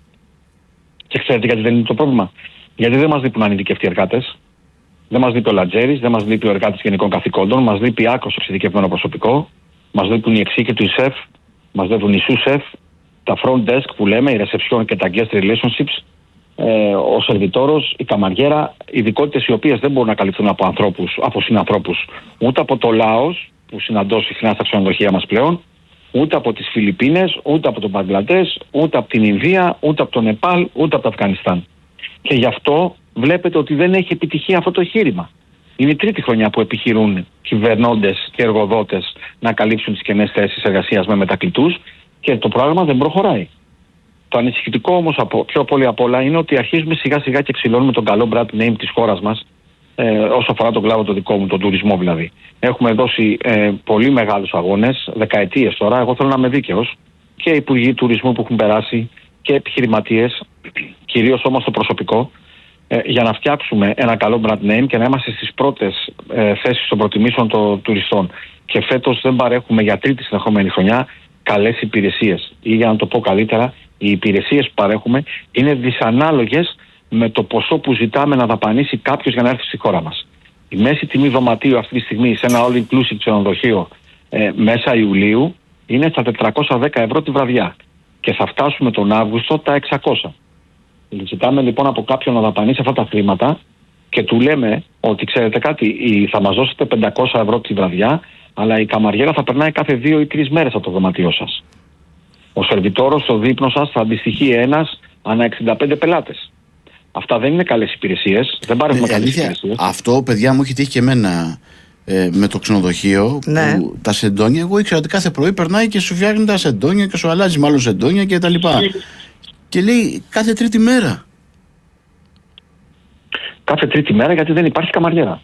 Και ξέρετε γιατί δεν είναι το πρόβλημα? Γιατί δεν μας λείπουν ανειδικευτοί εργάτες. Δεν μας λείπει ο Λατζέρης, δεν μας λείπει ο εργάτης γενικών καθηκόντων, μας λείπει άκρως εξειδικευμένο προσωπικό, μας λείπουν οι εξήκετοι σεφ, μας λείπουν οι σου-σεφ, τα front desk που λέμε, η reception και τα guest relationships, ε, ο σερβιτόρος, η καμαριέρα, ειδικότητες οι οποίες δεν μπορούν να καλυφθούν από ανθρώπους, από συνανθρώπους, ούτε από το Λάος που συναντώ συχνά στα ξενοδοχεία μας πλέον, ούτε από τις Φιλιππίνες, ούτε από τον Μπαγκλαντές, ούτε από την Ινδία, ούτε από το Νεπάλ, ούτε από το Αφγανιστάν. Και γι' αυτό βλέπετε ότι δεν έχει επιτυχία αυτό το εγχείρημα. Είναι η τρίτη χρονιά που επιχειρούν κυβερνώντες και εργοδότες να καλύψουν τις κενές θέσεις εργασίας με μετακλητούς και το πρόγραμμα δεν προχωράει. Το ανησυχητικό όμως από, πιο πολύ απ' όλα είναι ότι αρχίζουμε σιγά σιγά και ξυλώνουμε τον καλό brand name της χώρας μας, ε, όσο αφορά τον κλάδο το δικό μου, τον τουρισμό δηλαδή. Έχουμε δώσει ε, πολύ μεγάλους αγώνες, δεκαετίες τώρα. Εγώ θέλω να είμαι δίκαιος, και υπουργοί τουρισμού που έχουν περάσει και επιχειρηματίες, κυρίως όμως το προσωπικό, ε, για να φτιάξουμε ένα καλό brand name και να είμαστε στις πρώτες ε, θέσεις των προτιμήσεων των τουριστών. Και φέτος δεν παρέχουμε για τρίτη συνεχόμενη χρονιά καλές υπηρεσίες. Ή για να το πω καλύτερα, οι υπηρεσίες που παρέχουμε είναι δυσανάλογες με το ποσό που ζητάμε να δαπανίσει κάποιος για να έρθει στη χώρα μας. Η μέση τιμή δωματίου αυτή τη στιγμή σε ένα all inclusive ξενοδοχείο ε, μέσα Ιουλίου είναι στα τετρακόσια δέκα ευρώ τη βραδιά και θα φτάσουμε τον Αύγουστο τα εξακόσια. Ζητάμε λοιπόν από κάποιον να δαπανίσει αυτά τα χρήματα και του λέμε ότι ξέρετε κάτι, θα μας δώσετε πεντακόσια ευρώ τη βραδιά, αλλά η καμαριέρα θα περνάει κάθε δύο ή τρεις μέρες από το δωματιό σας. Ο σερβιτόρος στο δείπνο σας θα αντιστοιχεί ένας ανά εξήντα πέντε πελάτες. Αυτά δεν είναι καλές υπηρεσίες. Δεν παρέχουμε καλές υπηρεσίες. Αυτό, παιδιά μου, έχει τύχει και εμένα ε, με το ξενοδοχείο. Ναι. Που, τα σεντόνια, εγώ ήξερα ότι κάθε πρωί περνάει και σου φτιάχνει τα σεντόνια και σου αλλάζει μάλλον σεντόνια και τα λοιπά. Και λέει κάθε τρίτη μέρα. Κάθε τρίτη μέρα γιατί δεν υπάρχει καμαριέρα.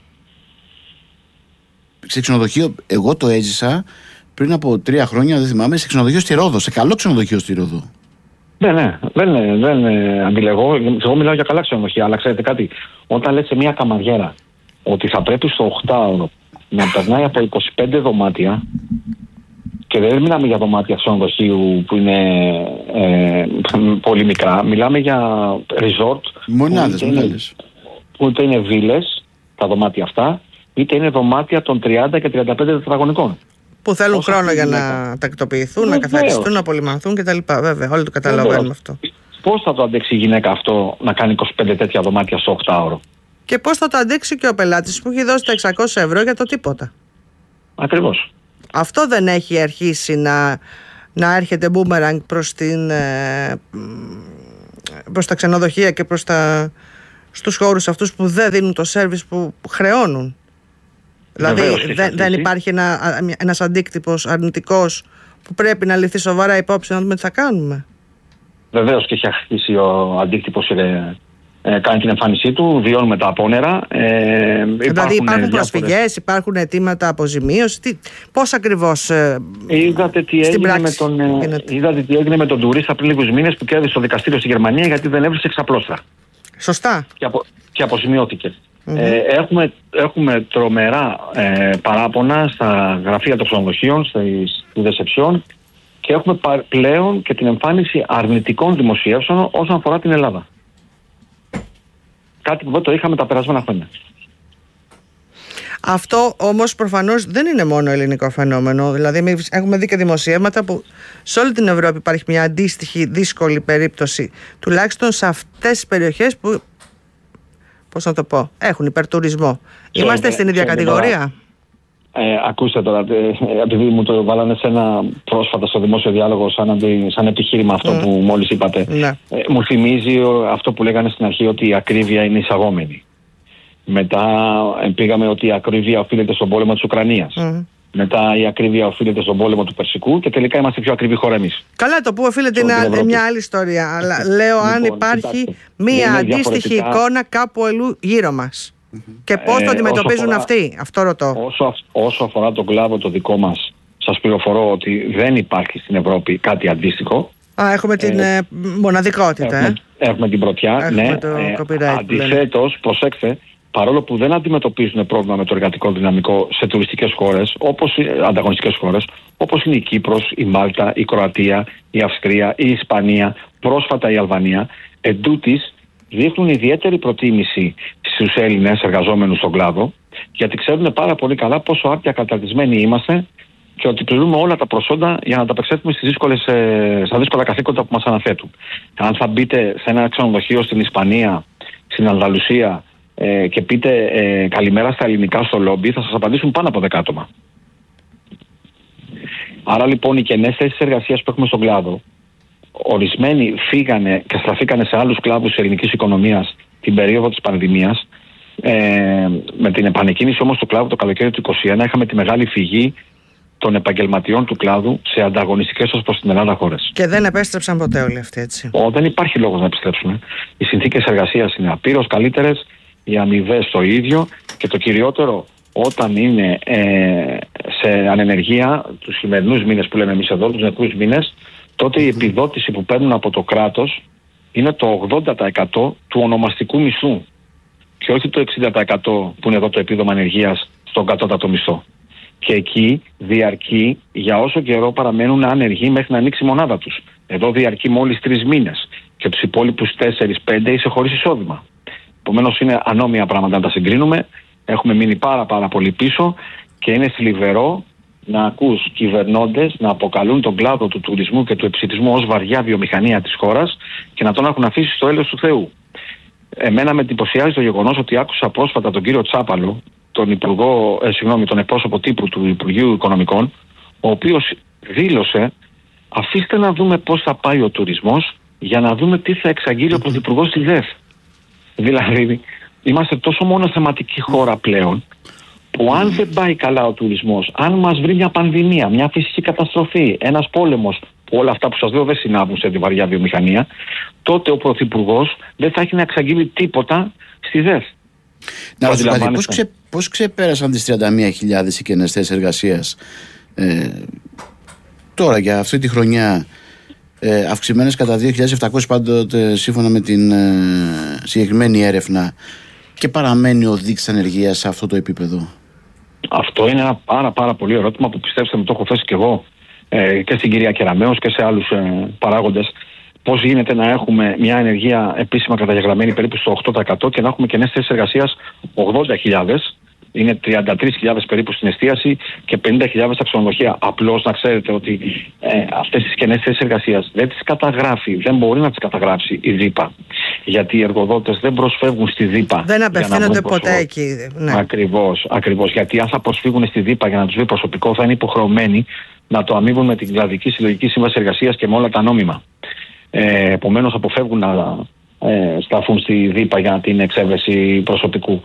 Σε ξενοδοχείο, εγώ το έζησα πριν από τρία χρόνια, δεν θυμάμαι, σε ξενοδοχείο στη Ρόδο. Σε καλό ξενοδοχείο στη Ρόδο. Ναι, ναι, δεν, δεν αντιλεγώ. Εγώ μιλάω για καλά ξενοδοχεία, αλλά ξέρετε κάτι. Όταν λες σε μια καμαριέρα ότι θα πρέπει στο οκτάωρο να περνάει από είκοσι πέντε δωμάτια, και δεν μιλάμε για δωμάτια ξενοδοχείου που είναι ε, πολύ μικρά, μιλάμε για resort. Μονάδες, μονάδες. Που είτε είναι βίλες, τα δωμάτια αυτά, είτε είναι δωμάτια των τριάντα και τριάντα πέντε τετραγωνικών. Που θέλουν Όσο χρόνο για να τακτοποιηθούν, να καθαριστούν, να απολυμανθούν κτλ. Βέβαια, όλοι το καταλαβαίνουμε αυτό. Πώς θα το αντέξει η γυναίκα αυτό να κάνει είκοσι πέντε τέτοια δωμάτια στο οκτάωρο? Και πώς θα το αντέξει και ο πελάτης που έχει δώσει τα εξακόσια ευρώ για το τίποτα? Ακριβώς. Αυτό δεν έχει αρχίσει να, να έρχεται boomerang προς, την, προς τα ξενοδοχεία και προς τα, στους χώρους αυτούς που δεν δίνουν το σέρβις που χρεώνουν. Δηλαδή δεν, δεν υπάρχει ένα, ένας αντίκτυπος αρνητικός που πρέπει να ληφθεί σοβαρά υπόψη να δούμε τι θα κάνουμε. Βεβαίως και έχει αρχίσει ο αντίκτυπος, ε, ε, κάνει την εμφάνισή του, βιώνουμε τα απόνερα. Ε, δηλαδή υπάρχουν, υπάρχουν προσφυγές, υπάρχουν αιτήματα αποζημίωσης, τι, πώς ακριβώς ε, είδατε τι στην έγινε πράξη με τον, ε, είδατε τι έγινε με τον τουρίστα πριν λίγους μήνες που κέρδισε στο δικαστήριο στη Γερμανία γιατί δεν έβρισε εξαπλώστρα. Σωστά. Και, απο, και αποσημειώθηκε. Mm-hmm. Ε, έχουμε, έχουμε τρομερά ε, παράπονα στα γραφεία των ξενοδοχείων, στις δεσεψιών και έχουμε πα, πλέον και την εμφάνιση αρνητικών δημοσιεύσεων όσον αφορά την Ελλάδα. Κάτι που δεν το είχαμε τα περασμένα χρόνια. Αυτό όμως προφανώς δεν είναι μόνο ελληνικό φαινόμενο. Δηλαδή εμείς έχουμε δει και δημοσιεύματα που σε όλη την Ευρώπη υπάρχει μια αντίστοιχη δύσκολη περίπτωση, τουλάχιστον σε αυτές τις περιοχές που, πώς να το πω, έχουν υπερτουρισμό. Είμαστε ε, στην ίδια κατηγορία. Ε, ακούστε τώρα, ε, επειδή μου το βάλανε σε ένα πρόσφατα στο δημόσιο διάλογο σαν, αντι, σαν επιχείρημα αυτό mm. που μόλις είπατε, ναι. ε, μου θυμίζει αυτό που λέγανε στην αρχή ότι η ακρίβεια είναι εισαγόμενη. Μετά ε, πήγαμε ότι η ακρίβεια οφείλεται στον πόλεμο της Ουκρανίας. Mm. Μετά η ακρίβεια οφείλεται στον πόλεμο του Περσικού και τελικά είμαστε πιο ακριβή χώρα εμείς. Καλά, το που οφείλεται είναι μια άλλη ιστορία. Αλλά λέω λοιπόν, αν υπάρχει κοιτάξτε, μια αντίστοιχη εικόνα κάπου αλλού γύρω μας. Mm-hmm. Και πώς το αντιμετωπίζουν αφορά, αυτοί, αυτό ρωτώ. Όσο, όσο αφορά τον κλάδο το δικό μας, σας πληροφορώ ότι δεν υπάρχει στην Ευρώπη κάτι αντίστοιχο. Α, έχουμε την ε, μοναδικότητα. Έχουμε, ε. έχουμε την πρωτιά, έχουμε ναι. Το ε, αντιθέτως, προσέξτε, παρόλο που δεν αντιμετωπίζουν πρόβλημα με το εργατικό δυναμικό σε τουριστικές χώρες, όπως ανταγωνιστικές χώρες, όπως είναι η Κύπρος, η Μάλτα, η Κροατία, η Αυστρία, η Ισπανία, πρόσφατα η Αλβανία, εντούτοις δείχνουν ιδιαίτερη προτίμηση στους Έλληνες εργαζόμενους στον κλάδο, γιατί ξέρουν πάρα πολύ καλά πόσο άρτια καταρτισμένοι είμαστε και ότι πληρούμε όλα τα προσόντα για να τα απεξέλθουμε στις δύσκολες, στα δύσκολα καθήκοντα που μας αναθέτουν. Αν θα μπείτε σε ένα ξενοδοχείο στην Ισπανία, στην Ανδαλουσία ε, και πείτε ε, καλημέρα στα ελληνικά στο λόμπι, θα σας απαντήσουν πάνω από δέκα άτομα. Άρα λοιπόν οι κενές θέσεις εργασίας που έχουμε στον κλάδο, ορισμένοι φύγανε και στραφήκανε σε άλλους κλάδους της ελληνικής οικονομίας την περίοδο της πανδημίας. Ε, με την επανεκκίνηση όμως του κλάδου το καλοκαίρι του είκοσι ένα είχαμε τη μεγάλη φυγή των επαγγελματιών του κλάδου σε ανταγωνιστικές ως προς την Ελλάδα χώρες. Και δεν επέστρεψαν ποτέ όλοι αυτοί, έτσι. Ο, δεν υπάρχει λόγος να επιστρέψουν. Οι συνθήκες εργασίας είναι απείρως καλύτερες, οι αμοιβές το ίδιο και το κυριότερο, όταν είναι ε, σε ανενεργία τους σημερινούς μήνες που λέμε εμείς εδώ, τους νεκρούς μήνες, τότε η επιδότηση που παίρνουν από το κράτος είναι το ογδόντα τοις εκατό του ονομαστικού μισθού και όχι το εξήντα τοις εκατό που είναι εδώ το επίδομα ανεργίας στον κατώτατο μισθό. Και εκεί διαρκεί για όσο καιρό παραμένουν άνεργοι μέχρι να ανοίξει η μονάδα τους. Εδώ διαρκεί μόλις τρεις μήνες και τους υπόλοιπους τέσσερις πέντε είσαι χωρίς εισόδημα. Επομένως είναι ανώμια πράγματα να τα συγκρίνουμε. Έχουμε μείνει πάρα πάρα πολύ πίσω και είναι θλιβερό να ακούς κυβερνώντες να αποκαλούν τον κλάδο του τουρισμού και του επισιτισμού ως βαριά βιομηχανία της χώρας και να τον έχουν αφήσει στο έλεος του Θεού. Εμένα με εντυπωσιάζει το γεγονός ότι άκουσα πρόσφατα τον κύριο Τσάπαλο, τον, υπουργό, ε, συγγνώμη, τον εκπρόσωπο τύπου του Υπουργείου Οικονομικών, ο οποίος δήλωσε αφήστε να δούμε πώς θα πάει ο τουρισμός για να δούμε τι θα εξαγγείλει ο Πρωθυπουργός στη ΔΕΘ. Δηλαδή, είμαστε τόσο μόνο θεματική χώρα πλέον, που αν δεν πάει καλά ο τουρισμός, αν μας βρει μια πανδημία, μια φυσική καταστροφή, ένας πόλεμος, που όλα αυτά που σας λέω δεν συνάδουν σε τη βαριά βιομηχανία, τότε ο Πρωθυπουργός δεν θα έχει να εξαγγείλει τίποτα στη ΔΕΘ. Να ρωτήσω κάτι, πώς, ξε, πώς ξεπέρασαν τις τριάντα μία χιλιάδες οι κενές θέσεις εργασίας ε, τώρα για αυτή τη χρονιά, ε, αυξημένες κατά δύο χιλιάδες επτακόσιες πάντοτε σύμφωνα με την ε, συγκεκριμένη έρευνα, και παραμένει ο δείκτης ανεργίας σε αυτό το επίπεδο? Αυτό είναι ένα πάρα πάρα πολύ ερώτημα που πιστέψτε με το έχω θέσει και εγώ ε, και στην κυρία Κεραμέως και σε άλλους ε, παράγοντες. Πώς γίνεται να έχουμε μια ανεργία επίσημα καταγεγραμμένη περίπου στο οκτώ τοις εκατό και να έχουμε κενές θέσεις εργασίας ογδόντα χιλιάδες, είναι τριάντα τρεις χιλιάδες περίπου στην εστίαση και πενήντα χιλιάδες στα ξενοδοχεία. Απλώς να ξέρετε ότι ε, αυτές τις κενές θέσεις εργασίας δεν τις καταγράφει, δεν μπορεί να τις καταγράψει η ΔΥΠΑ. Γιατί οι εργοδότες δεν προσφεύγουν στη ΔΥΠΑ. Δεν απευθύνονται ποτέ εκεί. Ναι. Ακριβώς, ακριβώς. Γιατί αν θα προσφύγουν στη ΔΥΠΑ για να τους βρει προσωπικό, θα είναι υποχρεωμένοι να το αμείβουν με την κλαδική συλλογική σύμβαση εργασίας και με όλα τα νόμιμα. Ε, επομένως αποφεύγουν να, ε, σταθούν στη ΔΥΠΑ για την εξέβρεση προσωπικού.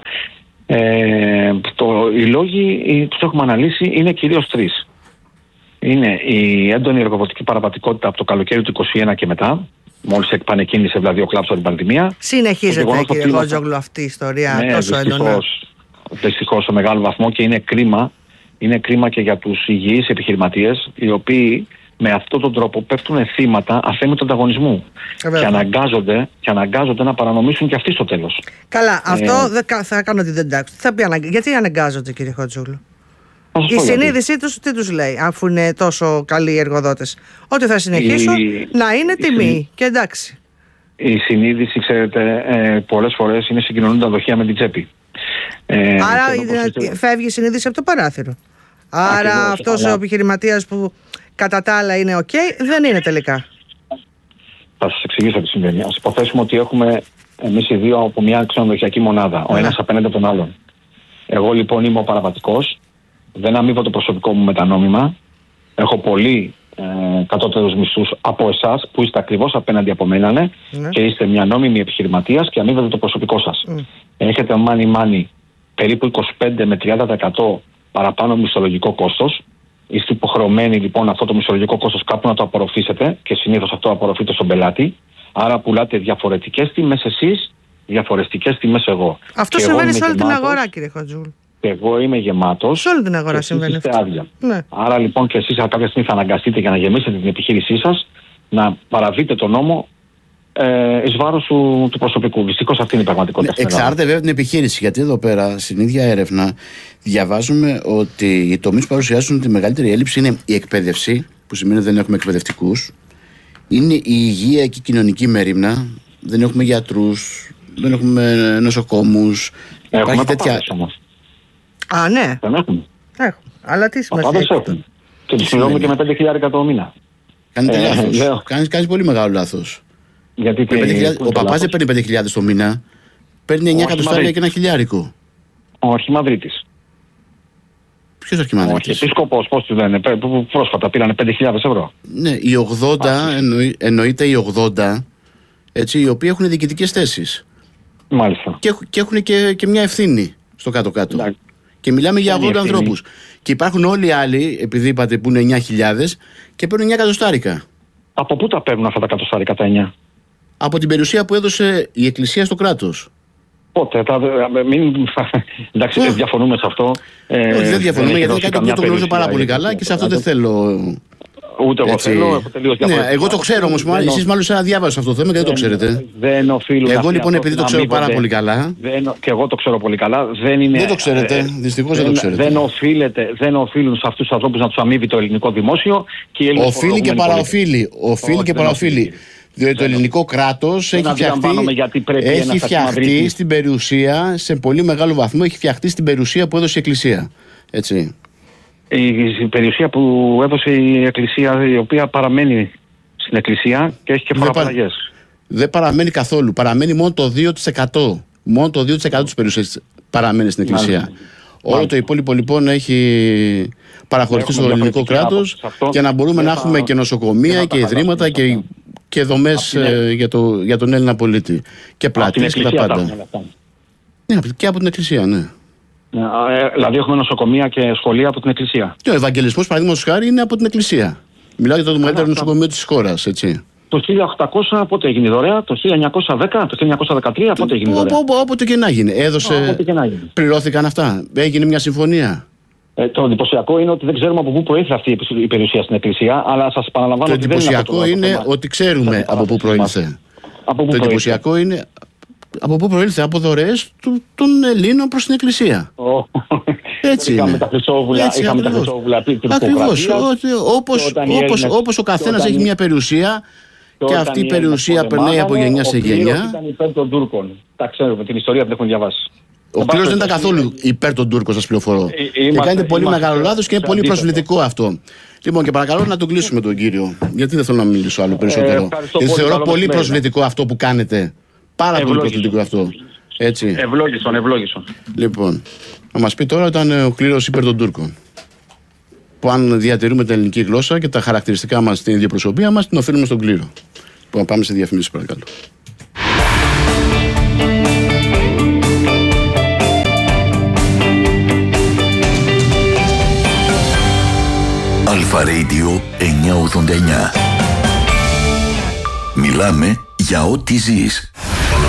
Ε, το, οι λόγοι τους έχουμε αναλύσει είναι κυρίως τρεις. Είναι η έντονη εργοδοτική παραβατικότητα από το καλοκαίρι του είκοσι ένα και μετά, μόλις επανεκκίνησε δηλαδή ο κλάδος από την πανδημία. Συνεχίζεται, κύριε Χότζογλου, αυτή η ιστορία, ναι, τόσο έντονα. Δυστυχώς σε μεγάλο βαθμό, και είναι κρίμα, είναι κρίμα και για τους υγιείς επιχειρηματίες, οι οποίοι με αυτόν τον τρόπο πέφτουν θύματα αθέμητου ανταγωνισμού και αναγκάζονται, και αναγκάζονται να παρανομήσουν και αυτοί στο τέλος. Καλά, αυτό ε, θα κάνω ότι δεν τάξω. Θα πει, γιατί αναγκάζονται, κύριε Χότζογλου? Η συνείδησή τους τι τους λέει, αφού είναι τόσο καλοί οι εργοδότες? Ότι θα συνεχίσουν η, να είναι τιμή η, και εντάξει. Η συνείδηση, ξέρετε, ε, πολλές φορές είναι συγκοινωνούντα δοχεία με την τσέπη. Ε, Άρα η, φεύγει η συνείδηση από το παράθυρο. Άρα ακριβώς, αυτός αλλά... ο επιχειρηματίας που κατά τα άλλα είναι ok, δεν είναι τελικά. Θα σας εξηγήσω τι συμβαίνει. Ας υποθέσουμε ότι έχουμε εμείς οι δύο από μια ξενοδοχειακή μονάδα, ο ένας απέναντι από τον άλλον. Εγώ λοιπόν είμαι ο παραβατικός, δεν αμείβω το προσωπικό μου με τα νόμιμα, έχω πολύ ε, κατώτερους μισθούς από εσάς που είστε ακριβώς απέναντι από μένα, ναι, ναι. και είστε μια νόμιμη επιχειρηματίας και αμείβετε το προσωπικό σας. Mm. Έχετε μάνι μάνι περίπου είκοσι πέντε με τριάντα τοις εκατό παραπάνω μισθολογικό κόστος. Είστε υποχρεωμένοι λοιπόν αυτό το μισθολογικό κόστος κάπου να το απορροφήσετε, και συνήθως αυτό απορροφείται στον πελάτη. Άρα πουλάτε διαφορετικές τιμές εσείς, διαφορετικές τιμές εγώ. Αυτό και συμβαίνει σε όλη γεμάτος, την αγορά, κύριε Χότζογλου. Και εγώ είμαι γεμάτος. Σε όλη την αγορά συμβαίνει αυτό. Άδεια. Ναι. Άρα λοιπόν και εσείς κάποια στιγμή θα αναγκαστείτε για να γεμίσετε την επιχείρησή σας να παραβείτε τον νόμο ε, εις βάρος του, του προσωπικού. Δυστυχώς αυτή είναι η πραγματικότητα. Ναι, εξαρτάται βέβαια την επιχείρηση. Γιατί εδώ πέρα στην ίδια έρευνα διαβάζουμε ότι οι τομείς που παρουσιάζουν τη μεγαλύτερη έλλειψη είναι η εκπαίδευση, που σημαίνει ότι δεν έχουμε εκπαιδευτικούς, είναι η υγεία και η κοινωνική μέριμνα, δεν έχουμε γιατρούς, δεν έχουμε νοσοκόμους. Έχουμε τέτοια. Όμως. Α, ναι. Δεν έχουμε. Έχουμε. Αλλά τι σημασία έχει αυτό? Και τις πληρώνουμε και με πέντε χιλιάδες το μήνα. Κάνετε ε, λάθος. Ε, κάνεις, κάνεις πολύ μεγάλο λάθος. Γιατί και ο παπάς δεν παίρνει πέντε χιλιάδες το μήνα, παίρνει εννιά εκατοστάρια και ένα χιλιάρικο. Ο Αρχιμανδρίτης. Ποιος Αρχιμανδρίτης? Ο Αρχιεπίσκοπος, πώς του λένε, πρόσφατα πήρανε πέντε χιλιάδες ευρώ. Ναι, οι ογδόντα, εννοεί, εννοείται οι ογδόντα, έτσι, οι οποίοι έχουν διοικητικές θέσεις. Μάλιστα. Και, και έχουν και, και μια ευθύνη στο κάτω-κάτω. Ναι. Και μιλάμε για ογδόντα ανθρώπους. Και υπάρχουν όλοι οι άλλοι, επειδή είπατε που είναι εννιά χιλιάδες, και παίρνουν εννιά εκατοστάρικα. Από πού τα παίρνουν αυτά τα εκατοστάρικα τα εννιά? Από την περιουσία που έδωσε η Εκκλησία στο κράτος. Πότε, τα, μην, εντάξει, oh. διαφωνούμε σε αυτό. Ε, Όχι, δεν διαφωνούμε, γιατί είναι κάτι που το γνωρίζω πάρα πολύ καλά και σε αυτό δεν θέλω. Ούτε εγώ θέλω, έχω τελείως διαφορετικά. Ναι, εγώ το ξέρω όμως, δεν εσείς μάλλον σαν διάβασα αυτό το θέμα και δεν το ξέρετε. Δεν οφείλω. Εγώ λοιπόν, επειδή το ξέρω πάρα πολύ καλά. Και εγώ το ξέρω πολύ καλά, δεν είναι. Δεν το ξέρετε, δυστυχώς δεν το ξέρετε. Δεν οφείλεται, δεν οφείλουν σε αυτούς τους ανθρώπους να τους αμείβει το ελληνικό δημόσιο. Οφείλει και παραοφείλει. Οφείλει και παραοφείλει. Διότι το ελληνικό κράτος έχει φτιαχτεί, έχει φτιαχτεί στην περιουσία, σε πολύ μεγάλο βαθμό έχει φτιαχτεί στην περιουσία που έδωσε η Εκκλησία. Έτσι. Η περιουσία που έδωσε η Εκκλησία, η οποία παραμένει στην Εκκλησία και έχει και φοροαπαλλαγές. Δεν παραμένει καθόλου. Παραμένει μόνο το δύο τοις εκατό. Μόνο το δύο τοις εκατό της περιουσίας παραμένει στην Εκκλησία. Μάλιστα. Όλο Μάλιστα. το υπόλοιπο λοιπόν έχει παραχωρηθεί στο ελληνικό κράτος και να μπορούμε να έχουμε και νοσοκομεία και ιδρύματα και, και δομές ε, για, το, για τον Έλληνα πολίτη. Και πλατείες και τα πάντα. Ναι, και από την Εκκλησία, ναι. Δηλαδή έχουμε νοσοκομεία και σχολεία από την Εκκλησία. Και ο Ευαγγελισμός, παραδείγματος χάρη, είναι από την Εκκλησία. Μιλάω για το μεγαλύτερο νοσοκομείο της χώρας, έτσι. Το χίλια οκτακόσια πότε έγινε δωρεά, το χίλια εννιακόσια δέκα, το χίλια εννιακόσια δεκατρία πότε έγινε δωρεά. Όποτε και να γίνει. Έδωσε. Πληρώθηκαν αυτά. Έγινε μια συμφωνία. Ε, το εντυπωσιακό είναι ότι δεν ξέρουμε από πού προήλθε αυτή η περιουσία στην Εκκλησία, αλλά σας παραλαμβάνω ότι δεν είναι. Το εντυπωσιακό είναι ότι ξέρουμε από πού προήλθε. Το εντυπωσιακό είναι από πού προήλθε, από δωρεές των Ελλήνων προς την Εκκλησία. Έτσι είναι. Είχαμε τα χρυσόβουλα, Έτσι, είχαμε ακριβώς. τα χρυσόβουλα ακριβώς, όπως, όπως, όπως ο καθένας έχει μια περιουσία και αυτή η περιουσία περνάει από γενιά σε γενιά. Ήταν υπέρ των Τούρκων. Τα ξέρουμε, την ιστορία που δεν έχουν διαβάσει. Ο Κλήρος δεν ήταν καθόλου υπέρ των Τούρκων, σας πληροφορώ. Και κάνετε πολύ μεγάλο λάθος και είναι πολύ προσβλητικό αυτό. Λοιπόν, και παρακαλώ να τον κλείσουμε τον κύριο, γιατί δεν θέλω να μιλήσω άλλο περισσότερο. Γιατί θεωρώ πολύ προσβλητικό αυτό που κάνετε. Πάρα πολύ προσβλητικό αυτό. Έτσι. Ευλόγησον, ευλόγησον. Λοιπόν, να μας πει τώρα ήταν ο Κλήρος υπέρ των Τούρκων. Που αν διατηρούμε την ελληνική γλώσσα και τα χαρακτηριστικά μας, την ίδια προσωπία μας, την οφείλουμε στον Κλήρο. Που να πάμε σε διαφημίσεις, παρακαλώ. Αλφα Radio εννιακόσια ογδόντα εννιά. Μιλάμε για ό,τι ζεις.